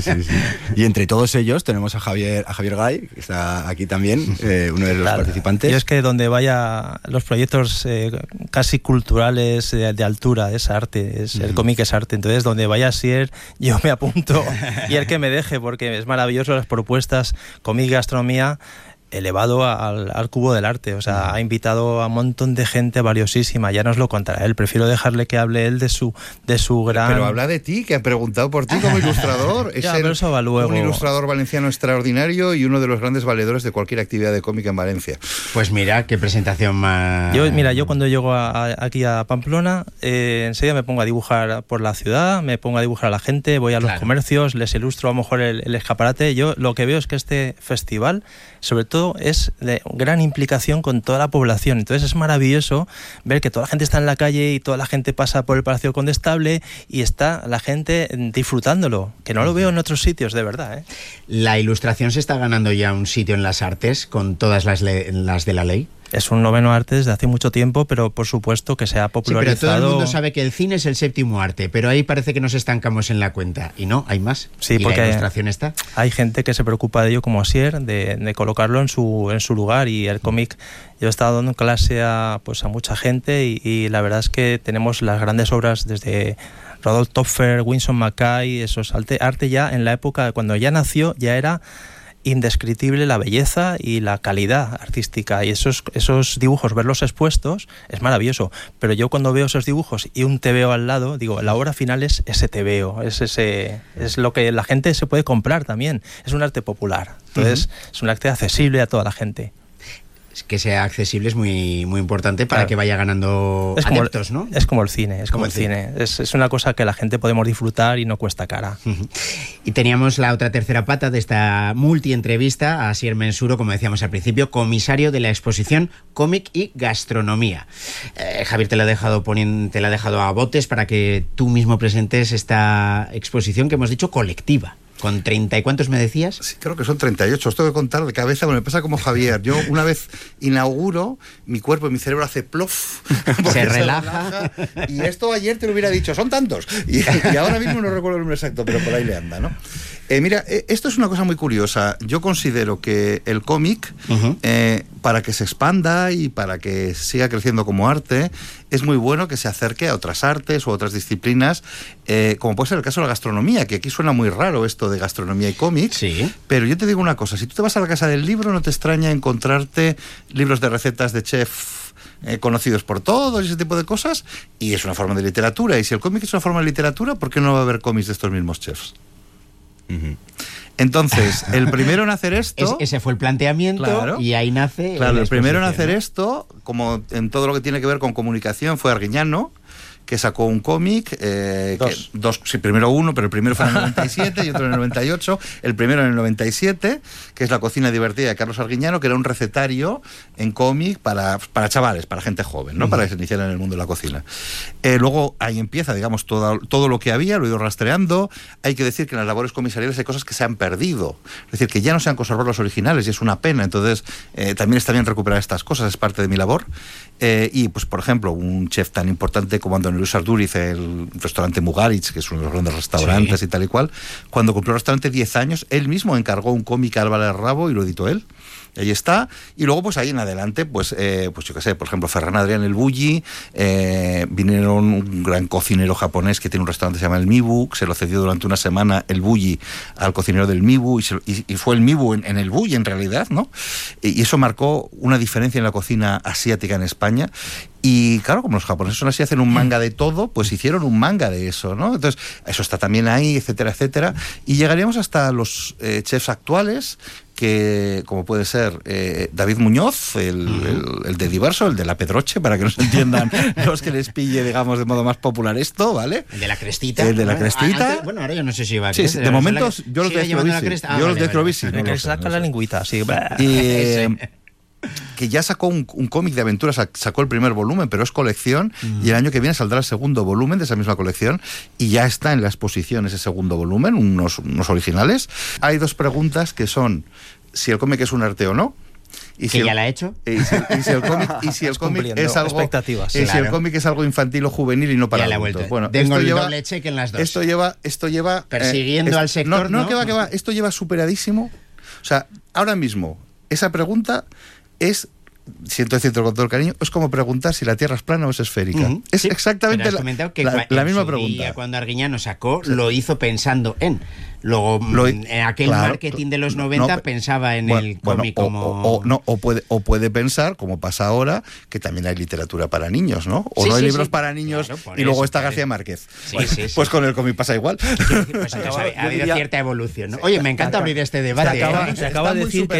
Y entre todos ellos tenemos a Javier Gay, que está aquí también, uno de los participantes. Yo es que donde vaya los proyectos casi culturales de altura, es arte, el cómic es arte, entonces donde vaya Asier, yo me apunto y el que me deje, porque es maravilloso las propuestas, Cómic y Gastronomía elevado al cubo del arte, o sea, ha invitado a un montón de gente valiosísima, ya nos lo contará él, prefiero dejarle que hable él de su gran... Pero habla de ti, que ha preguntado por ti como ilustrador. Ya, pero eso va luego. Un ilustrador valenciano extraordinario y uno de los grandes valedores de cualquier actividad de cómic en Valencia. Pues mira, qué presentación más... Yo cuando llego aquí a Pamplona, enseguida me pongo a dibujar por la ciudad, me pongo a dibujar a la gente, voy a los comercios, les ilustro a lo mejor el escaparate. Yo lo que veo es que este festival, sobre todo, es de gran implicación con toda la población, entonces es maravilloso ver que toda la gente está en la calle y toda la gente pasa por el Palacio Condestable y está la gente disfrutándolo, que no lo veo en otros sitios, de verdad, ¿eh? La ilustración se está ganando ya un sitio en las artes con todas las de la ley. Es un noveno arte desde hace mucho tiempo, pero por supuesto que se ha popularizado. Sí, pero todo el mundo sabe que el cine es el séptimo arte, pero ahí parece que nos estancamos en la cuenta. Y no, hay más. Sí, y porque la ilustración está. Hay gente que se preocupa de ello, como Asier, de colocarlo en su lugar. Y el cómic, yo he estado dando clase a mucha gente y la verdad es que tenemos las grandes obras desde Rodolphe Topfer, Winsor McKay, esos arte ya en la época, cuando ya nació, ya era indescriptible la belleza y la calidad artística, y esos dibujos, verlos expuestos es maravilloso, pero yo cuando veo esos dibujos y un TVO al lado, digo, la obra final es ese TVO, es lo que la gente se puede comprar también, es un arte popular, entonces es un arte accesible a toda la gente. Que sea accesible es muy, muy importante para que vaya ganando adeptos, ¿no? Es como el cine, es una cosa que la gente podemos disfrutar y no cuesta cara. Y teníamos la otra tercera pata de esta multi-entrevista a Asier Mensuro, como decíamos al principio, comisario de la exposición Cómic y Gastronomía. Javier te la ha dejado a botes para que tú mismo presentes esta exposición que hemos dicho colectiva. ¿Con 30 y cuántos me decías? Sí, creo que son 38. Os tengo que contar de cabeza, me pasa como Javier. Yo una vez inauguro, mi cuerpo y mi cerebro hace plof. Se relaja. Y esto ayer te lo hubiera dicho, son tantos. Y ahora mismo no recuerdo el número exacto, pero por ahí le anda, ¿no? Mira, esto es una cosa muy curiosa. Yo considero que el cómic, para que se expanda y para que siga creciendo como arte, es muy bueno que se acerque a otras artes o a otras disciplinas, como puede ser el caso de la gastronomía, que aquí suena muy raro esto de gastronomía y cómic, pero yo te digo una cosa, si tú te vas a la Casa del Libro, no te extraña encontrarte libros de recetas de chef conocidos por todos y ese tipo de cosas, y es una forma de literatura, y si el cómic es una forma de literatura, ¿por qué no va a haber cómics de estos mismos chefs? Entonces, el primero en hacer esto... Ese fue el planteamiento, y ahí nace... Claro, el primero en hacer esto, como en todo lo que tiene que ver con comunicación, fue Arguiñano, que sacó un cómic, sí, primero uno, pero el primero fue en el 97 y otro en el 98, el primero en el 97, que es La cocina divertida de Carlos Arguiñano, que era un recetario en cómic para chavales, para gente joven, ¿no? Para que se iniciara en el mundo de la cocina. Luego ahí empieza, digamos, todo lo que había, lo he ido rastreando. Hay que decir que en las labores comisariales hay cosas que se han perdido, es decir, que ya no se han conservado los originales y es una pena. Entonces también está bien recuperar estas cosas, es parte de mi labor. Y pues por ejemplo, un chef tan importante como Antonio Luis Arduriz, el restaurante Mugaritz, que es uno de los grandes restaurantes y tal y cual, cuando cumplió el restaurante 10 años, él mismo encargó un cómic a Álvarez Rabo y lo editó él. Ahí está. Y luego pues ahí en adelante pues yo qué sé, por ejemplo Ferran Adrià el Bulli, vinieron un gran cocinero japonés que tiene un restaurante que se llama el Mibu, que se lo cedió durante una semana el Bulli al cocinero del Mibu y fue el Mibu en el Bulli en realidad, ¿no? Y eso marcó una diferencia en la cocina asiática en España. Y claro, como los japoneses son así, hacen un manga de todo, pues hicieron un manga de eso, ¿no? Entonces, eso está también ahí, etcétera, etcétera. Y llegaríamos hasta los chefs actuales, que como puede ser David Muñoz, el de Diverso, el de la Pedroche, para que nos entiendan los que les pille, digamos, de modo más popular esto, ¿vale? El de la crestita. El de la crestita. Antes, bueno, ahora yo no sé si va a sí, de momento yo los de Acrobici. El que saca la lingüita, sí. Que ya sacó un cómic de aventuras, sacó el primer volumen, pero es colección, y el año que viene saldrá el segundo volumen de esa misma colección, y ya está en la exposición ese segundo volumen, unos originales. Hay dos preguntas que son si el cómic es un arte o no. Y si ya la ha hecho. Y si el cómic es algo expectativas. Si el cómic es algo infantil o juvenil y no para adultos. Bueno, tengo el doble cheque en las dos. Esto lleva persiguiendo al sector. No, que va. Esto lleva superadísimo. O sea, ahora mismo esa pregunta es, siento decirlo con todo el cariño, es como preguntar si la Tierra es plana o es esférica. Es exactamente la misma pregunta. Cuando Arguiñano sacó, lo hizo pensando en... Luego, en aquel marketing de los 90 pensaba en el cómic como... O puede pensar, como pasa ahora, que también hay literatura para niños, ¿no? O no hay libros para niños, claro, y luego está García Márquez. Pues con el cómic pasa igual. Pues ha habido cierta evolución, ¿no? Oye, me encanta abrir este debate. Te acabo de decir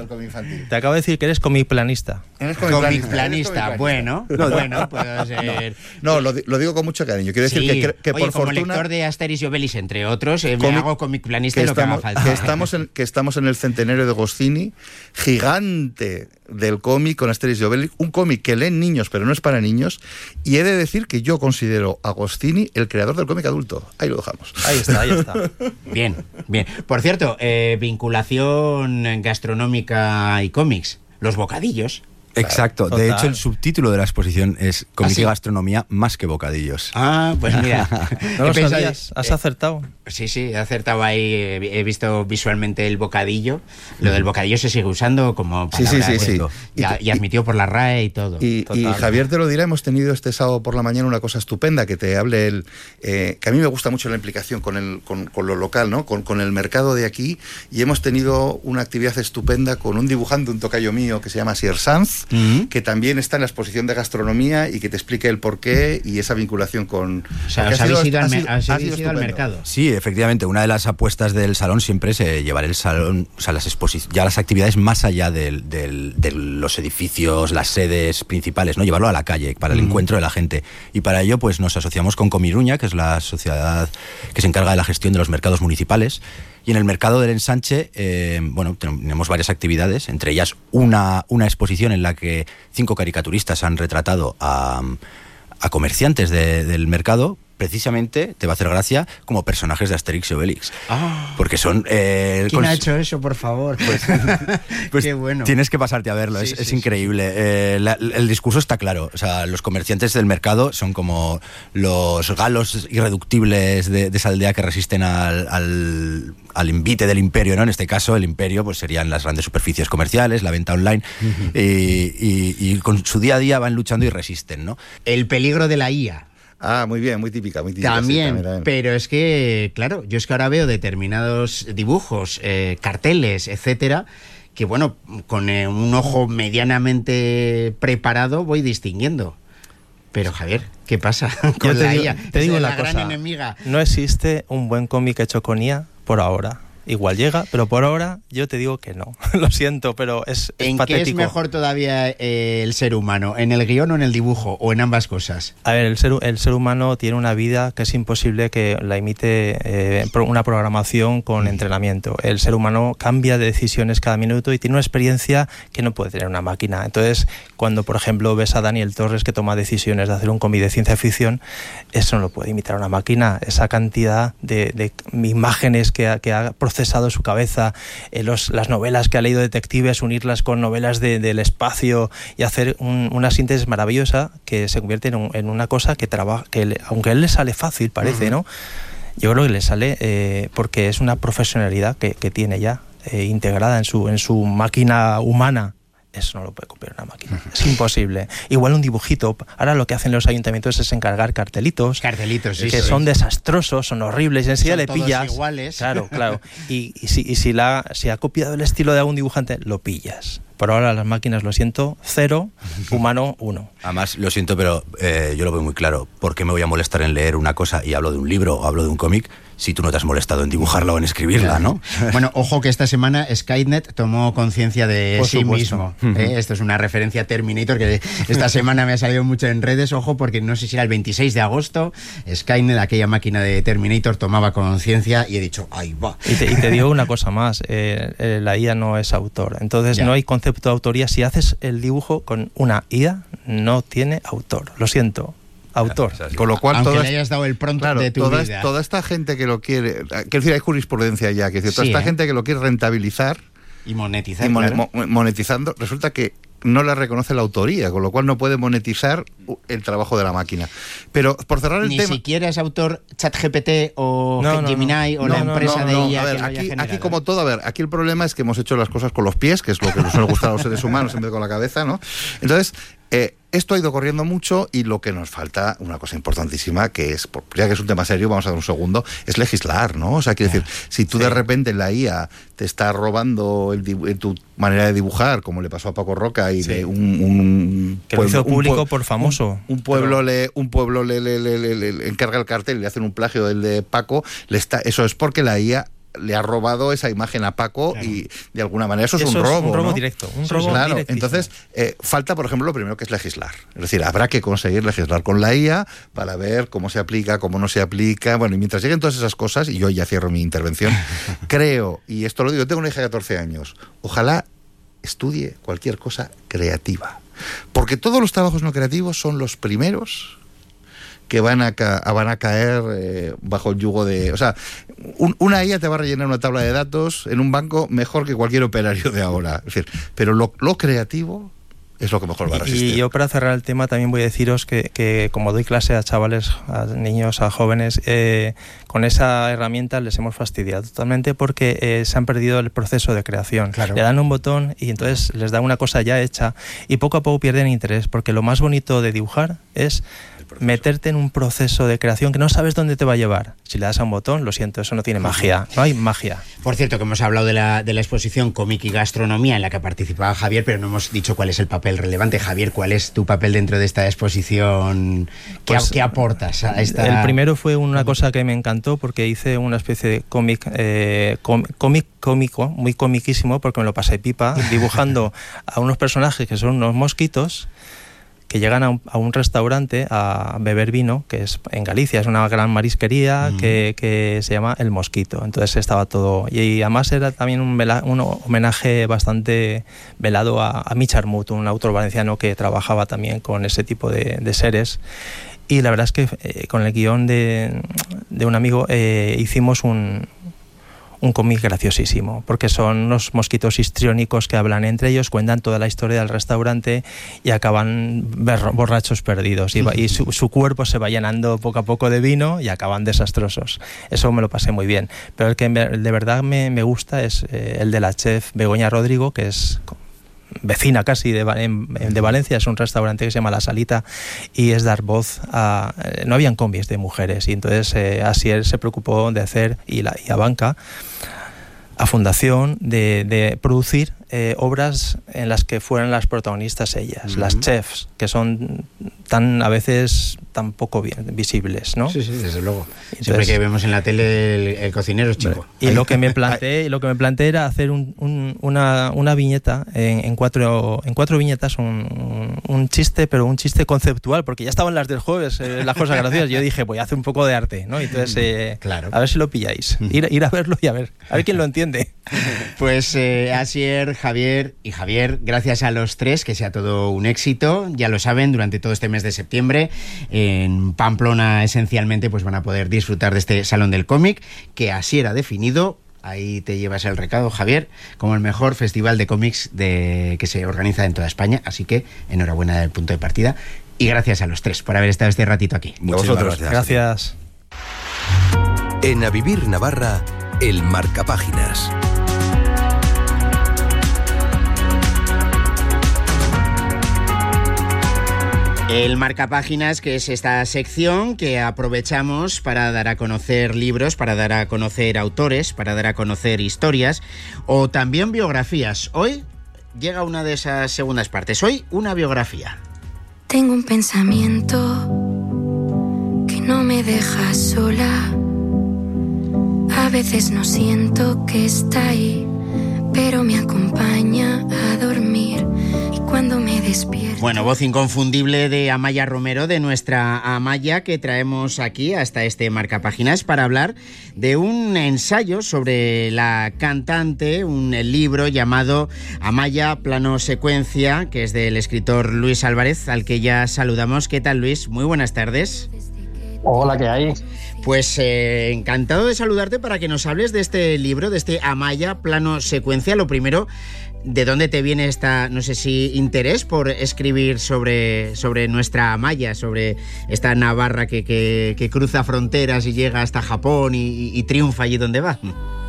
que eres comicplanista. ¿Eres comicplanista? Bueno, puedo ser... No, lo digo con mucho cariño. Quiero decir que por como fortuna... lector de Asterix y Obelix, entre otros, me hago comicplanista y lo que haga falta. Que estamos en el centenario de Goscinny, gigante del cómic con Asterix y Obelix, un cómic que leen niños pero no es para niños, y he de decir que yo considero a Goscinny el creador del cómic adulto. Ahí lo dejamos. Ahí está. Bien. Por cierto, vinculación gastronómica y cómics, los bocadillos. Exacto, de hecho el subtítulo de la exposición es Cómic y gastronomía más que bocadillos. Pues mira, ¿no lo sabías? ¿Has acertado? Sí, he acertado ahí, he visto visualmente el bocadillo. Lo del bocadillo se sigue usando como palabra y admitido por la RAE y todo. Y Javier te lo dirá, hemos tenido este sábado por la mañana una cosa estupenda, que te hable que a mí me gusta mucho la implicación con lo local, ¿no? Con el mercado de aquí, y hemos tenido una actividad estupenda con un dibujante, un tocayo mío que se llama Sier Sanz, que también está en la exposición de gastronomía y que te explique el porqué y esa vinculación con... O sea, os habéis ido al mercado. Sí, efectivamente, una de las apuestas del salón siempre es llevar el salón, o sea, las actividades más allá de los edificios, las sedes principales, ¿no? Llevarlo a la calle para el encuentro de la gente. Y para ello pues nos asociamos con Comiruña, que es la sociedad que se encarga de la gestión de los mercados municipales. Y en el mercado del Ensanche, tenemos varias actividades, entre ellas una exposición en la que 5 caricaturistas han retratado a comerciantes del mercado, precisamente, te va a hacer gracia, como personajes de Asterix y Obelix. Porque son... ¿Quién ha hecho eso, por favor? Pues qué bueno. Tienes que pasarte a verlo, es increíble. El discurso está claro. O sea, los comerciantes del mercado son como los galos irreductibles de esa aldea que resisten al invite del imperio, ¿no? En este caso, el imperio pues serían las grandes superficies comerciales, la venta online, y con su día a día van luchando y resisten, ¿no? El peligro de la IA. Muy bien, muy típica. También, pero es que, claro, yo es que ahora veo determinados dibujos, carteles, etcétera, que bueno, con un ojo medianamente preparado voy distinguiendo. Pero Javier, ¿qué pasa con la IA? Te digo la una gran cosa, enemiga. No existe un buen cómic hecho con IA por ahora. igual llega, pero por ahora yo te digo que no. Lo siento, pero es ¿En patético. qué es mejor todavía el ser humano? ¿En el guión o en el dibujo? ¿O en ambas cosas? A ver, el ser humano tiene una vida que es imposible que la imite una programación con entrenamiento. El ser humano cambia de decisiones cada minuto y tiene una experiencia que no puede tener una máquina. Entonces, cuando por ejemplo ves a Daniel Torres que toma decisiones de hacer un cómic de ciencia ficción, eso no lo puede imitar una máquina. Esa cantidad de imágenes que ha procesado su cabeza, las novelas que ha leído detectives, unirlas con novelas del espacio y hacer una síntesis maravillosa que se convierte en una cosa que trabaja, aunque a él le sale fácil, parece, ¿no? Yo creo que le sale porque es una profesionalidad que tiene ya integrada en su máquina humana. Eso no lo puede copiar una máquina. Es imposible. Igual un dibujito. Ahora lo que hacen los ayuntamientos es encargar cartelitos. Cartelitos, sí. Que son desastrosos, son horribles. Y enseguida le pillas. Todos iguales. Claro. Y si ha copiado el estilo de algún dibujante, lo pillas. Por ahora las máquinas, lo siento, 0, humano 1. Además, lo siento, pero yo lo veo muy claro. ¿Por qué me voy a molestar en leer una cosa y hablo de un libro o hablo de un cómic si tú no te has molestado en dibujarla o en escribirla, ¿no? Bueno, ojo que esta semana Skynet tomó conciencia de Por sí supuesto. mismo. Esto es una referencia a Terminator que esta semana me ha salido mucho en redes. Ojo, porque no sé si era el 26 de agosto, Skynet, aquella máquina de Terminator, tomaba conciencia y he dicho, ¡ahí va! Y te digo una cosa más, la IA no es autor. Entonces no hay concepto de autoría. Si haces el dibujo con una IA, no tiene autor. Lo siento. Autor. Con lo cual, aunque le hayas dado el pronto de tu vida. Toda esta gente que lo quiere, quiero decir, hay jurisprudencia ya, que toda esta gente que lo quiere rentabilizar y monetizar, monetizando, resulta que no le reconoce la autoría, con lo cual no puede monetizar el trabajo de la máquina. Pero por cerrar el tema, ni siquiera es autor ChatGPT o Gemini o la empresa de IA. A ver, aquí como todo, aquí el problema es que hemos hecho las cosas con los pies, que es lo que nos suele gustar a los seres humanos en vez de con la cabeza, ¿no? Entonces, esto ha ido corriendo mucho y lo que nos falta, una cosa importantísima, que es, ya que es un tema serio, vamos a dar un segundo, es legislar, ¿no? O sea, quiero decir, si tú de repente la IA te está robando tu manera de dibujar, como le pasó a Paco Roca y de que lo hizo público por famoso. Un pueblo le encarga el cartel y le hacen un plagio del de Paco, eso es porque la IA le ha robado esa imagen a Paco, y de alguna manera eso es un robo. Un robo, ¿no? Directo. Claro, entonces falta, por ejemplo, lo primero que es legislar. Es decir, habrá que conseguir legislar con la IA para ver cómo se aplica, cómo no se aplica. Bueno, y mientras lleguen todas esas cosas, y yo ya cierro mi intervención, creo, y esto lo digo, tengo una hija de 14 años, ojalá estudie cualquier cosa creativa. Porque todos los trabajos no creativos son los primeros que van a caer bajo el yugo de... O sea, una IA te va a rellenar una tabla de datos en un banco mejor que cualquier operario de ahora. Es decir, pero lo creativo es lo que mejor va a resistir. Y yo, para cerrar el tema, también voy a deciros que como doy clase a chavales, a niños, a jóvenes, con esa herramienta les hemos fastidiado totalmente porque se han perdido el proceso de creación. Claro. Le dan un botón y entonces les da una cosa ya hecha y poco a poco pierden interés, porque lo más bonito de dibujar es meterte en un proceso de creación que no sabes dónde te va a llevar. Si le das a un botón, lo siento, eso no tiene magia. No hay magia. Por cierto, que hemos hablado de la exposición Cómic y Gastronomía en la que participaba Javier, pero no hemos dicho cuál es el papel relevante. Javier, ¿cuál es tu papel dentro de esta exposición? ¿Qué aportas a esta...? El primero fue una cosa que me encantó porque hice una especie de cómic cómico, muy comiquísimo, porque me lo pasé pipa, dibujando a unos personajes que son unos mosquitos que llegan a un restaurante a beber vino, que es en Galicia, es una gran marisquería que se llama El Mosquito. Entonces estaba todo... Y además era también un homenaje bastante velado a Micharmut, un autor valenciano que trabajaba también con ese tipo de seres. Y la verdad es que con el guión de un amigo hicimos un cómic graciosísimo, porque son unos mosquitos histriónicos que hablan entre ellos, cuentan toda la historia del restaurante y acaban borrachos perdidos. Y su cuerpo se va llenando poco a poco de vino y acaban desastrosos. Eso me lo pasé muy bien. Pero el que de verdad me gusta es el de la chef Begoña Rodrigo, que es vecina casi de Valencia. Es un restaurante que se llama La Salita y es dar voz a... no habían combis de mujeres y entonces Asier se preocupó de hacer y a Banca, a Fundación, de producir obras en las que fueran las protagonistas ellas, las chefs, que son a veces tan poco bien visibles, ¿no? Sí, desde luego. Entonces, siempre que vemos en la tele el cocinero es chico. Y lo que me planteé era hacer una viñeta en cuatro viñetas, un chiste, pero un chiste conceptual, porque ya estaban las del jueves, las cosas graciosas. Yo dije, voy a hacer un poco de arte, ¿no? Entonces, claro. A ver si lo pilláis. Ir a verlo y a ver quién lo entiende. Pues Asier, Javier y Javier, gracias a los tres, que sea todo un éxito. Ya lo saben, durante todo este mes de septiembre en Pamplona esencialmente pues van a poder disfrutar de este Salón del Cómic que Asier ha definido, ahí te llevas el recado, Javier, como el mejor festival de cómics que se organiza en toda España, así que enhorabuena del punto de partida y gracias a los tres por haber estado este ratito aquí. Muchísimas gracias. En A Vivir Navarra, el Marcapáginas. El Marcapáginas, que es esta sección que aprovechamos para dar a conocer libros, para dar a conocer autores, para dar a conocer historias o también biografías. Hoy llega una de esas segundas partes. Hoy una biografía. Tengo un pensamiento que no me deja sola. A veces no siento que está ahí, pero me acompaña a dormir y cuando me despierto... Bueno, voz inconfundible de Amaya Romero, de nuestra Amaya, que traemos aquí hasta este Marcapáginas para hablar de un ensayo sobre la cantante, un libro llamado Amaya Plano Secuencia, que es del escritor Luis Álvarez, al que ya saludamos. ¿Qué tal, Luis? Muy buenas tardes. Hola, ¿qué hay? Pues encantado de saludarte para que nos hables de este libro, de este Amaya Plano Secuencia. Lo primero, ¿de dónde te viene no sé si interés por escribir sobre nuestra Amaya, sobre esta Navarra que cruza fronteras y llega hasta Japón y triunfa allí donde va?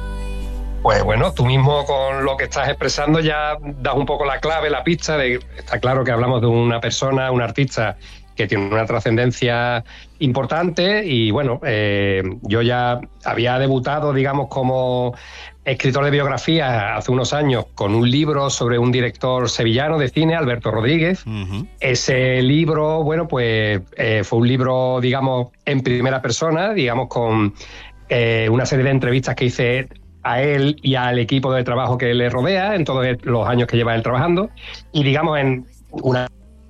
Pues bueno, tú mismo con lo que estás expresando ya das un poco la clave, la pista. Está claro que hablamos de una persona, un artista que tiene una trascendencia importante y bueno, yo ya había debutado, digamos, como escritor de biografía hace unos años con un libro sobre un director sevillano de cine, Alberto Rodríguez. Ese libro, bueno, pues fue un libro, digamos, en primera persona, digamos, con una serie de entrevistas que hice a él y al equipo de trabajo que le rodea en todos los años que lleva él trabajando y, digamos, en una...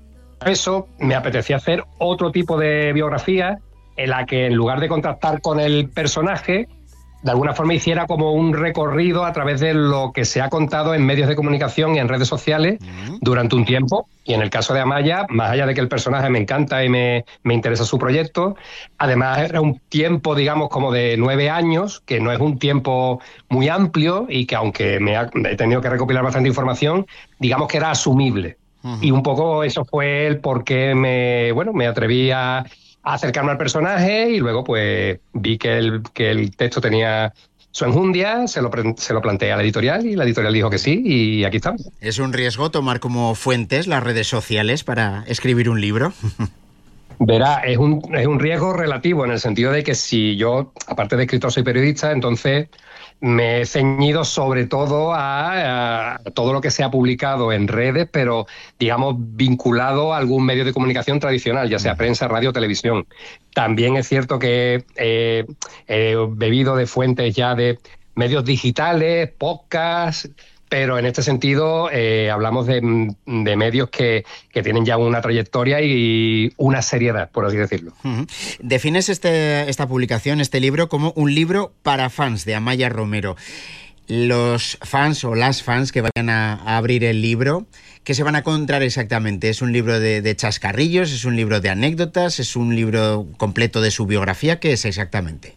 Eso me apetecía hacer otro tipo de biografía en la que en lugar de contactar con el personaje, de alguna forma hiciera como un recorrido a través de lo que se ha contado en medios de comunicación y en redes sociales durante un tiempo. Y en el caso de Amaya, más allá de que el personaje me encanta y me interesa su proyecto, además era un tiempo, digamos, como de 9 años, que no es un tiempo muy amplio y que aunque he tenido que recopilar bastante información, digamos que era asumible. Y un poco eso fue el por qué me atreví a acercarme al personaje y luego pues vi que el texto tenía su enjundia, se lo planteé a la editorial y la editorial dijo que sí y aquí estamos. ¿Es un riesgo tomar como fuentes las redes sociales para escribir un libro? Verá, es un riesgo relativo en el sentido de que si yo, aparte de escritor, soy periodista, entonces me he ceñido sobre todo a todo lo que se ha publicado en redes, pero digamos vinculado a algún medio de comunicación tradicional, ya sea prensa, radio, televisión. También es cierto que he bebido de fuentes ya de medios digitales, podcasts, pero en este sentido hablamos de medios que tienen ya una trayectoria y una seriedad, por así decirlo. Defines esta publicación, este libro, como un libro para fans de Amaya Romero. Los fans o las fans que vayan a abrir el libro, ¿qué se van a encontrar exactamente? ¿Es un libro de chascarrillos? ¿Es un libro de anécdotas? ¿Es un libro completo de su biografía? ¿Qué es exactamente?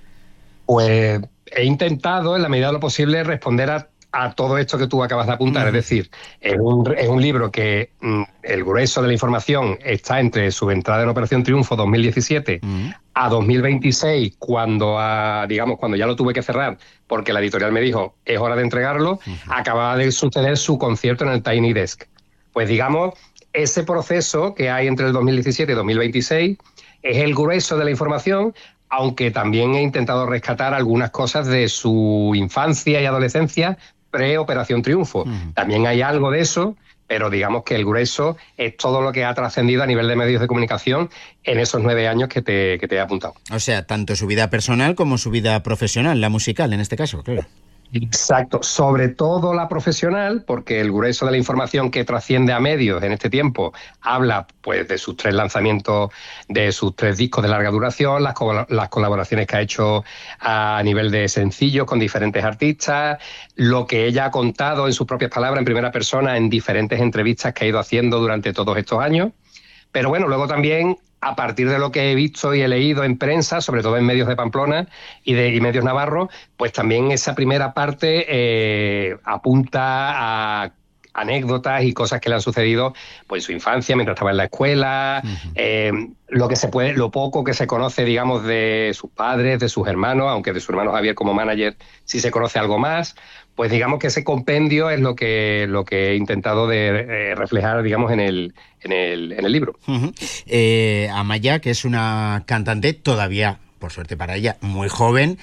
Pues he intentado, en la medida de lo posible, responder a todo esto que tú acabas de apuntar. Es decir, es un libro que el grueso de la información está entre su entrada en Operación Triunfo 2017 a 2026, cuando ya lo tuve que cerrar, porque la editorial me dijo, es hora de entregarlo, acababa de suceder su concierto en el Tiny Desk. Pues digamos, ese proceso que hay entre el 2017 y 2026 es el grueso de la información, aunque también he intentado rescatar algunas cosas de su infancia y adolescencia, pre-Operación Triunfo. También hay algo de eso, pero digamos que el grueso es todo lo que ha trascendido a nivel de medios de comunicación en esos 9 años que te he apuntado. O sea, tanto su vida personal como su vida profesional, la musical en este caso, claro. Exacto, sobre todo la profesional, porque el grueso de la información que trasciende a medios en este tiempo habla pues de sus 3 lanzamientos, de sus 3 discos de larga duración, las colaboraciones que ha hecho a nivel de sencillos con diferentes artistas, lo que ella ha contado en sus propias palabras, en primera persona, en diferentes entrevistas que ha ido haciendo durante todos estos años. Pero bueno, luego también, a partir de lo que he visto y he leído en prensa, sobre todo en medios de Pamplona y medios navarros, pues también esa primera parte apunta a anécdotas y cosas que le han sucedido pues en su infancia, mientras estaba en la escuela, lo poco que se conoce, digamos, de sus padres, de sus hermanos, aunque de su hermano Javier como manager sí se conoce algo más. Pues digamos que ese compendio es lo que he intentado de reflejar, digamos, en el libro. Amaya, que es una cantante todavía, por suerte para ella, muy joven,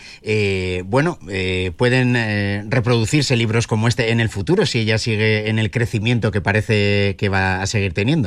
pueden reproducirse libros como este en el futuro si ella sigue en el crecimiento que parece que va a seguir teniendo.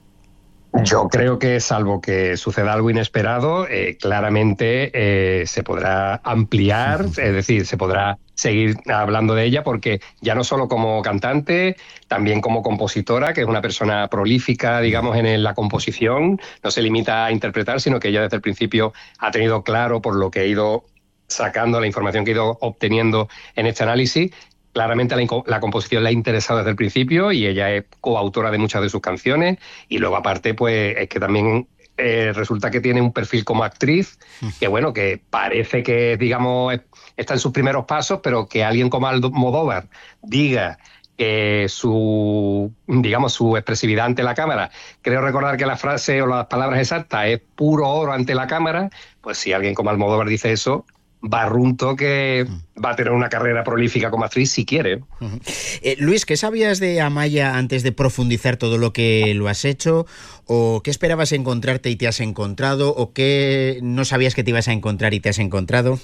Yo creo que, salvo que suceda algo inesperado, claramente se podrá ampliar, es decir, se podrá seguir hablando de ella, porque ya no solo como cantante, también como compositora, que es una persona prolífica, digamos, en la composición, no se limita a interpretar, sino que ella desde el principio ha tenido claro, por lo que he ido sacando, la información que he ido obteniendo en este análisis, claramente la composición le ha interesado desde el principio y ella es coautora de muchas de sus canciones, y luego aparte pues es que también resulta que tiene un perfil como actriz que bueno, que parece que digamos está en sus primeros pasos, pero que alguien como Almodóvar diga que su expresividad ante la cámara, creo recordar que la frase o las palabras exactas es puro oro ante la cámara, pues si alguien como Almodóvar dice eso, barrunto que va a tener una carrera prolífica como actriz si quiere. Luis, ¿qué sabías de Amaya antes de profundizar todo lo que lo has hecho? ¿O qué esperabas encontrarte y te has encontrado? ¿O qué no sabías que te ibas a encontrar y te has encontrado?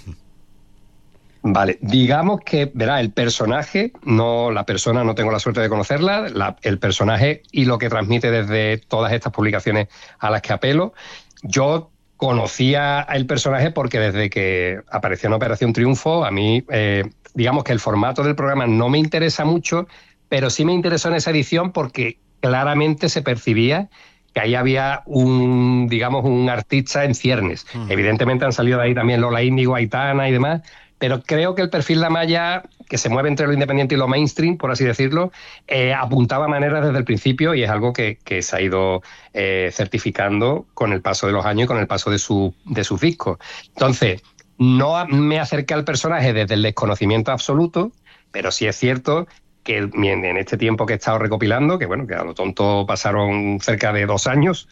Vale, digamos que, verá, el personaje, no la persona, no tengo la suerte de conocerla, el personaje y lo que transmite desde todas estas publicaciones a las que apelo, yo conocía el personaje porque desde que apareció en Operación Triunfo, a mí, digamos que el formato del programa no me interesa mucho, pero sí me interesó en esa edición porque claramente se percibía que ahí había un artista en ciernes. Evidentemente han salido de ahí también Lola Índigo, Aitana y demás, pero creo que el perfil de Amaya, que se mueve entre lo independiente y lo mainstream, por así decirlo, apuntaba maneras desde el principio y es algo que se ha ido certificando con el paso de los años y con el paso de sus discos. Entonces, no me acerqué al personaje desde el desconocimiento absoluto, pero sí es cierto que en este tiempo que he estado recopilando, que bueno, que a lo tonto pasaron cerca de 2 años,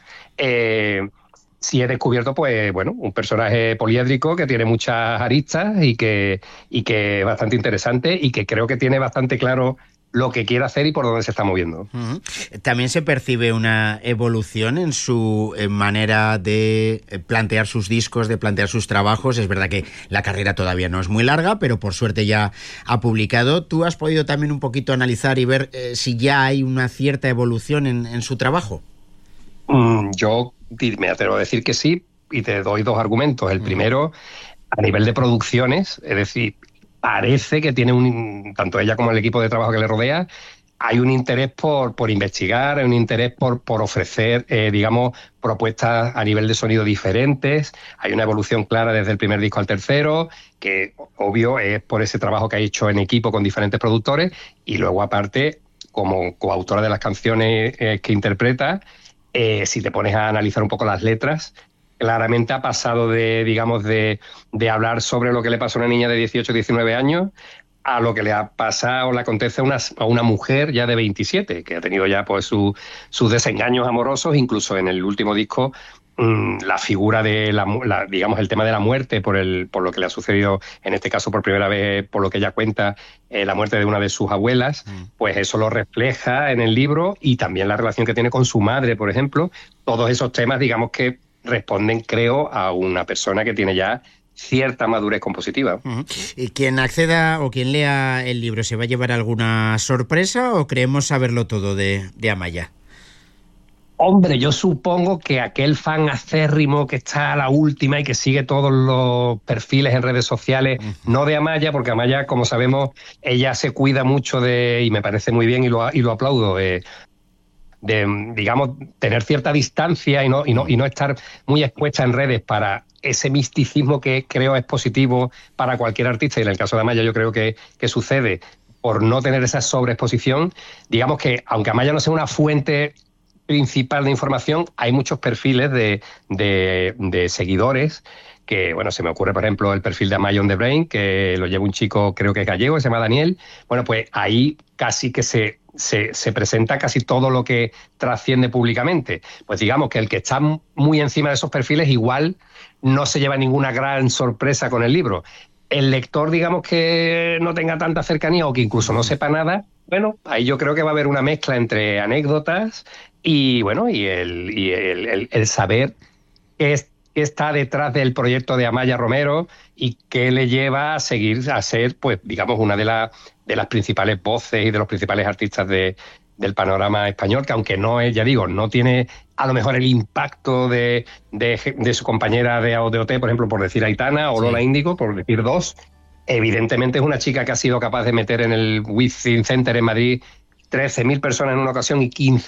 sí he descubierto, pues bueno, un personaje poliédrico que tiene muchas aristas y que es bastante interesante y que creo que tiene bastante claro lo que quiere hacer y por dónde se está moviendo. También se percibe una evolución en su manera de plantear sus discos, de plantear sus trabajos. Es verdad que la carrera todavía no es muy larga, pero por suerte ya ha publicado. ¿Tú has podido también un poquito analizar y ver si ya hay una cierta evolución en su trabajo? Yo me atrevo a decir que sí, y te doy 2 argumentos. El primero, a nivel de producciones, es decir, parece que tiene tanto ella como el equipo de trabajo que le rodea, hay un interés por investigar, hay un interés por ofrecer, propuestas a nivel de sonido diferentes. Hay una evolución clara desde el primer disco al tercero, que obvio es por ese trabajo que ha hecho en equipo con diferentes productores, y luego aparte, como coautora de las canciones que interpreta, si te pones a analizar un poco las letras, claramente ha pasado de hablar sobre lo que le pasó a una niña de 18 o 19 años a lo que le ha pasado o le acontece a una mujer ya de 27, que ha tenido ya pues sus desengaños amorosos. Incluso en el último disco, la figura de el tema de la muerte por lo que le ha sucedido, en este caso por primera vez, por lo que ella cuenta, la muerte de una de sus abuelas, pues eso lo refleja en el libro, y también la relación que tiene con su madre, por ejemplo. Todos esos temas, digamos que responden, creo, a una persona que tiene ya cierta madurez compositiva. ¿Y quien acceda o quien lea el libro se va a llevar alguna sorpresa o creemos saberlo todo de Amaya? Hombre, yo supongo que aquel fan acérrimo que está a la última y que sigue todos los perfiles en redes sociales, no de Amaya, porque Amaya, como sabemos, ella se cuida mucho y me parece muy bien y lo aplaudo, de, digamos, tener cierta distancia y no estar muy expuesta en redes para ese misticismo que creo es positivo para cualquier artista, y en el caso de Amaya yo creo que sucede por no tener esa sobreexposición. Digamos que, aunque Amaya no sea una fuente principal de información, hay muchos perfiles de seguidores que, bueno, se me ocurre, por ejemplo, el perfil de Amaya on the Brain, que lo lleva un chico, creo que gallego, que se llama Daniel. Bueno, pues ahí casi que se presenta casi todo lo que trasciende públicamente. Pues digamos que el que está muy encima de esos perfiles igual no se lleva ninguna gran sorpresa con el libro. El lector, digamos, que no tenga tanta cercanía o que incluso no sepa nada, bueno, ahí yo creo que va a haber una mezcla entre anécdotas y, bueno, y el saber qué está detrás del proyecto de Amaya Romero y qué le lleva a seguir a ser, pues, digamos, una de las principales voces y de los principales artistas del panorama español, que aunque no es, ya digo, no tiene a lo mejor el impacto de su compañera de OT, por ejemplo, por decir Aitana, o Lola Índigo, por decir dos, evidentemente es una chica que ha sido capaz de meter en el Within Center en Madrid 13.000 personas en una ocasión y 15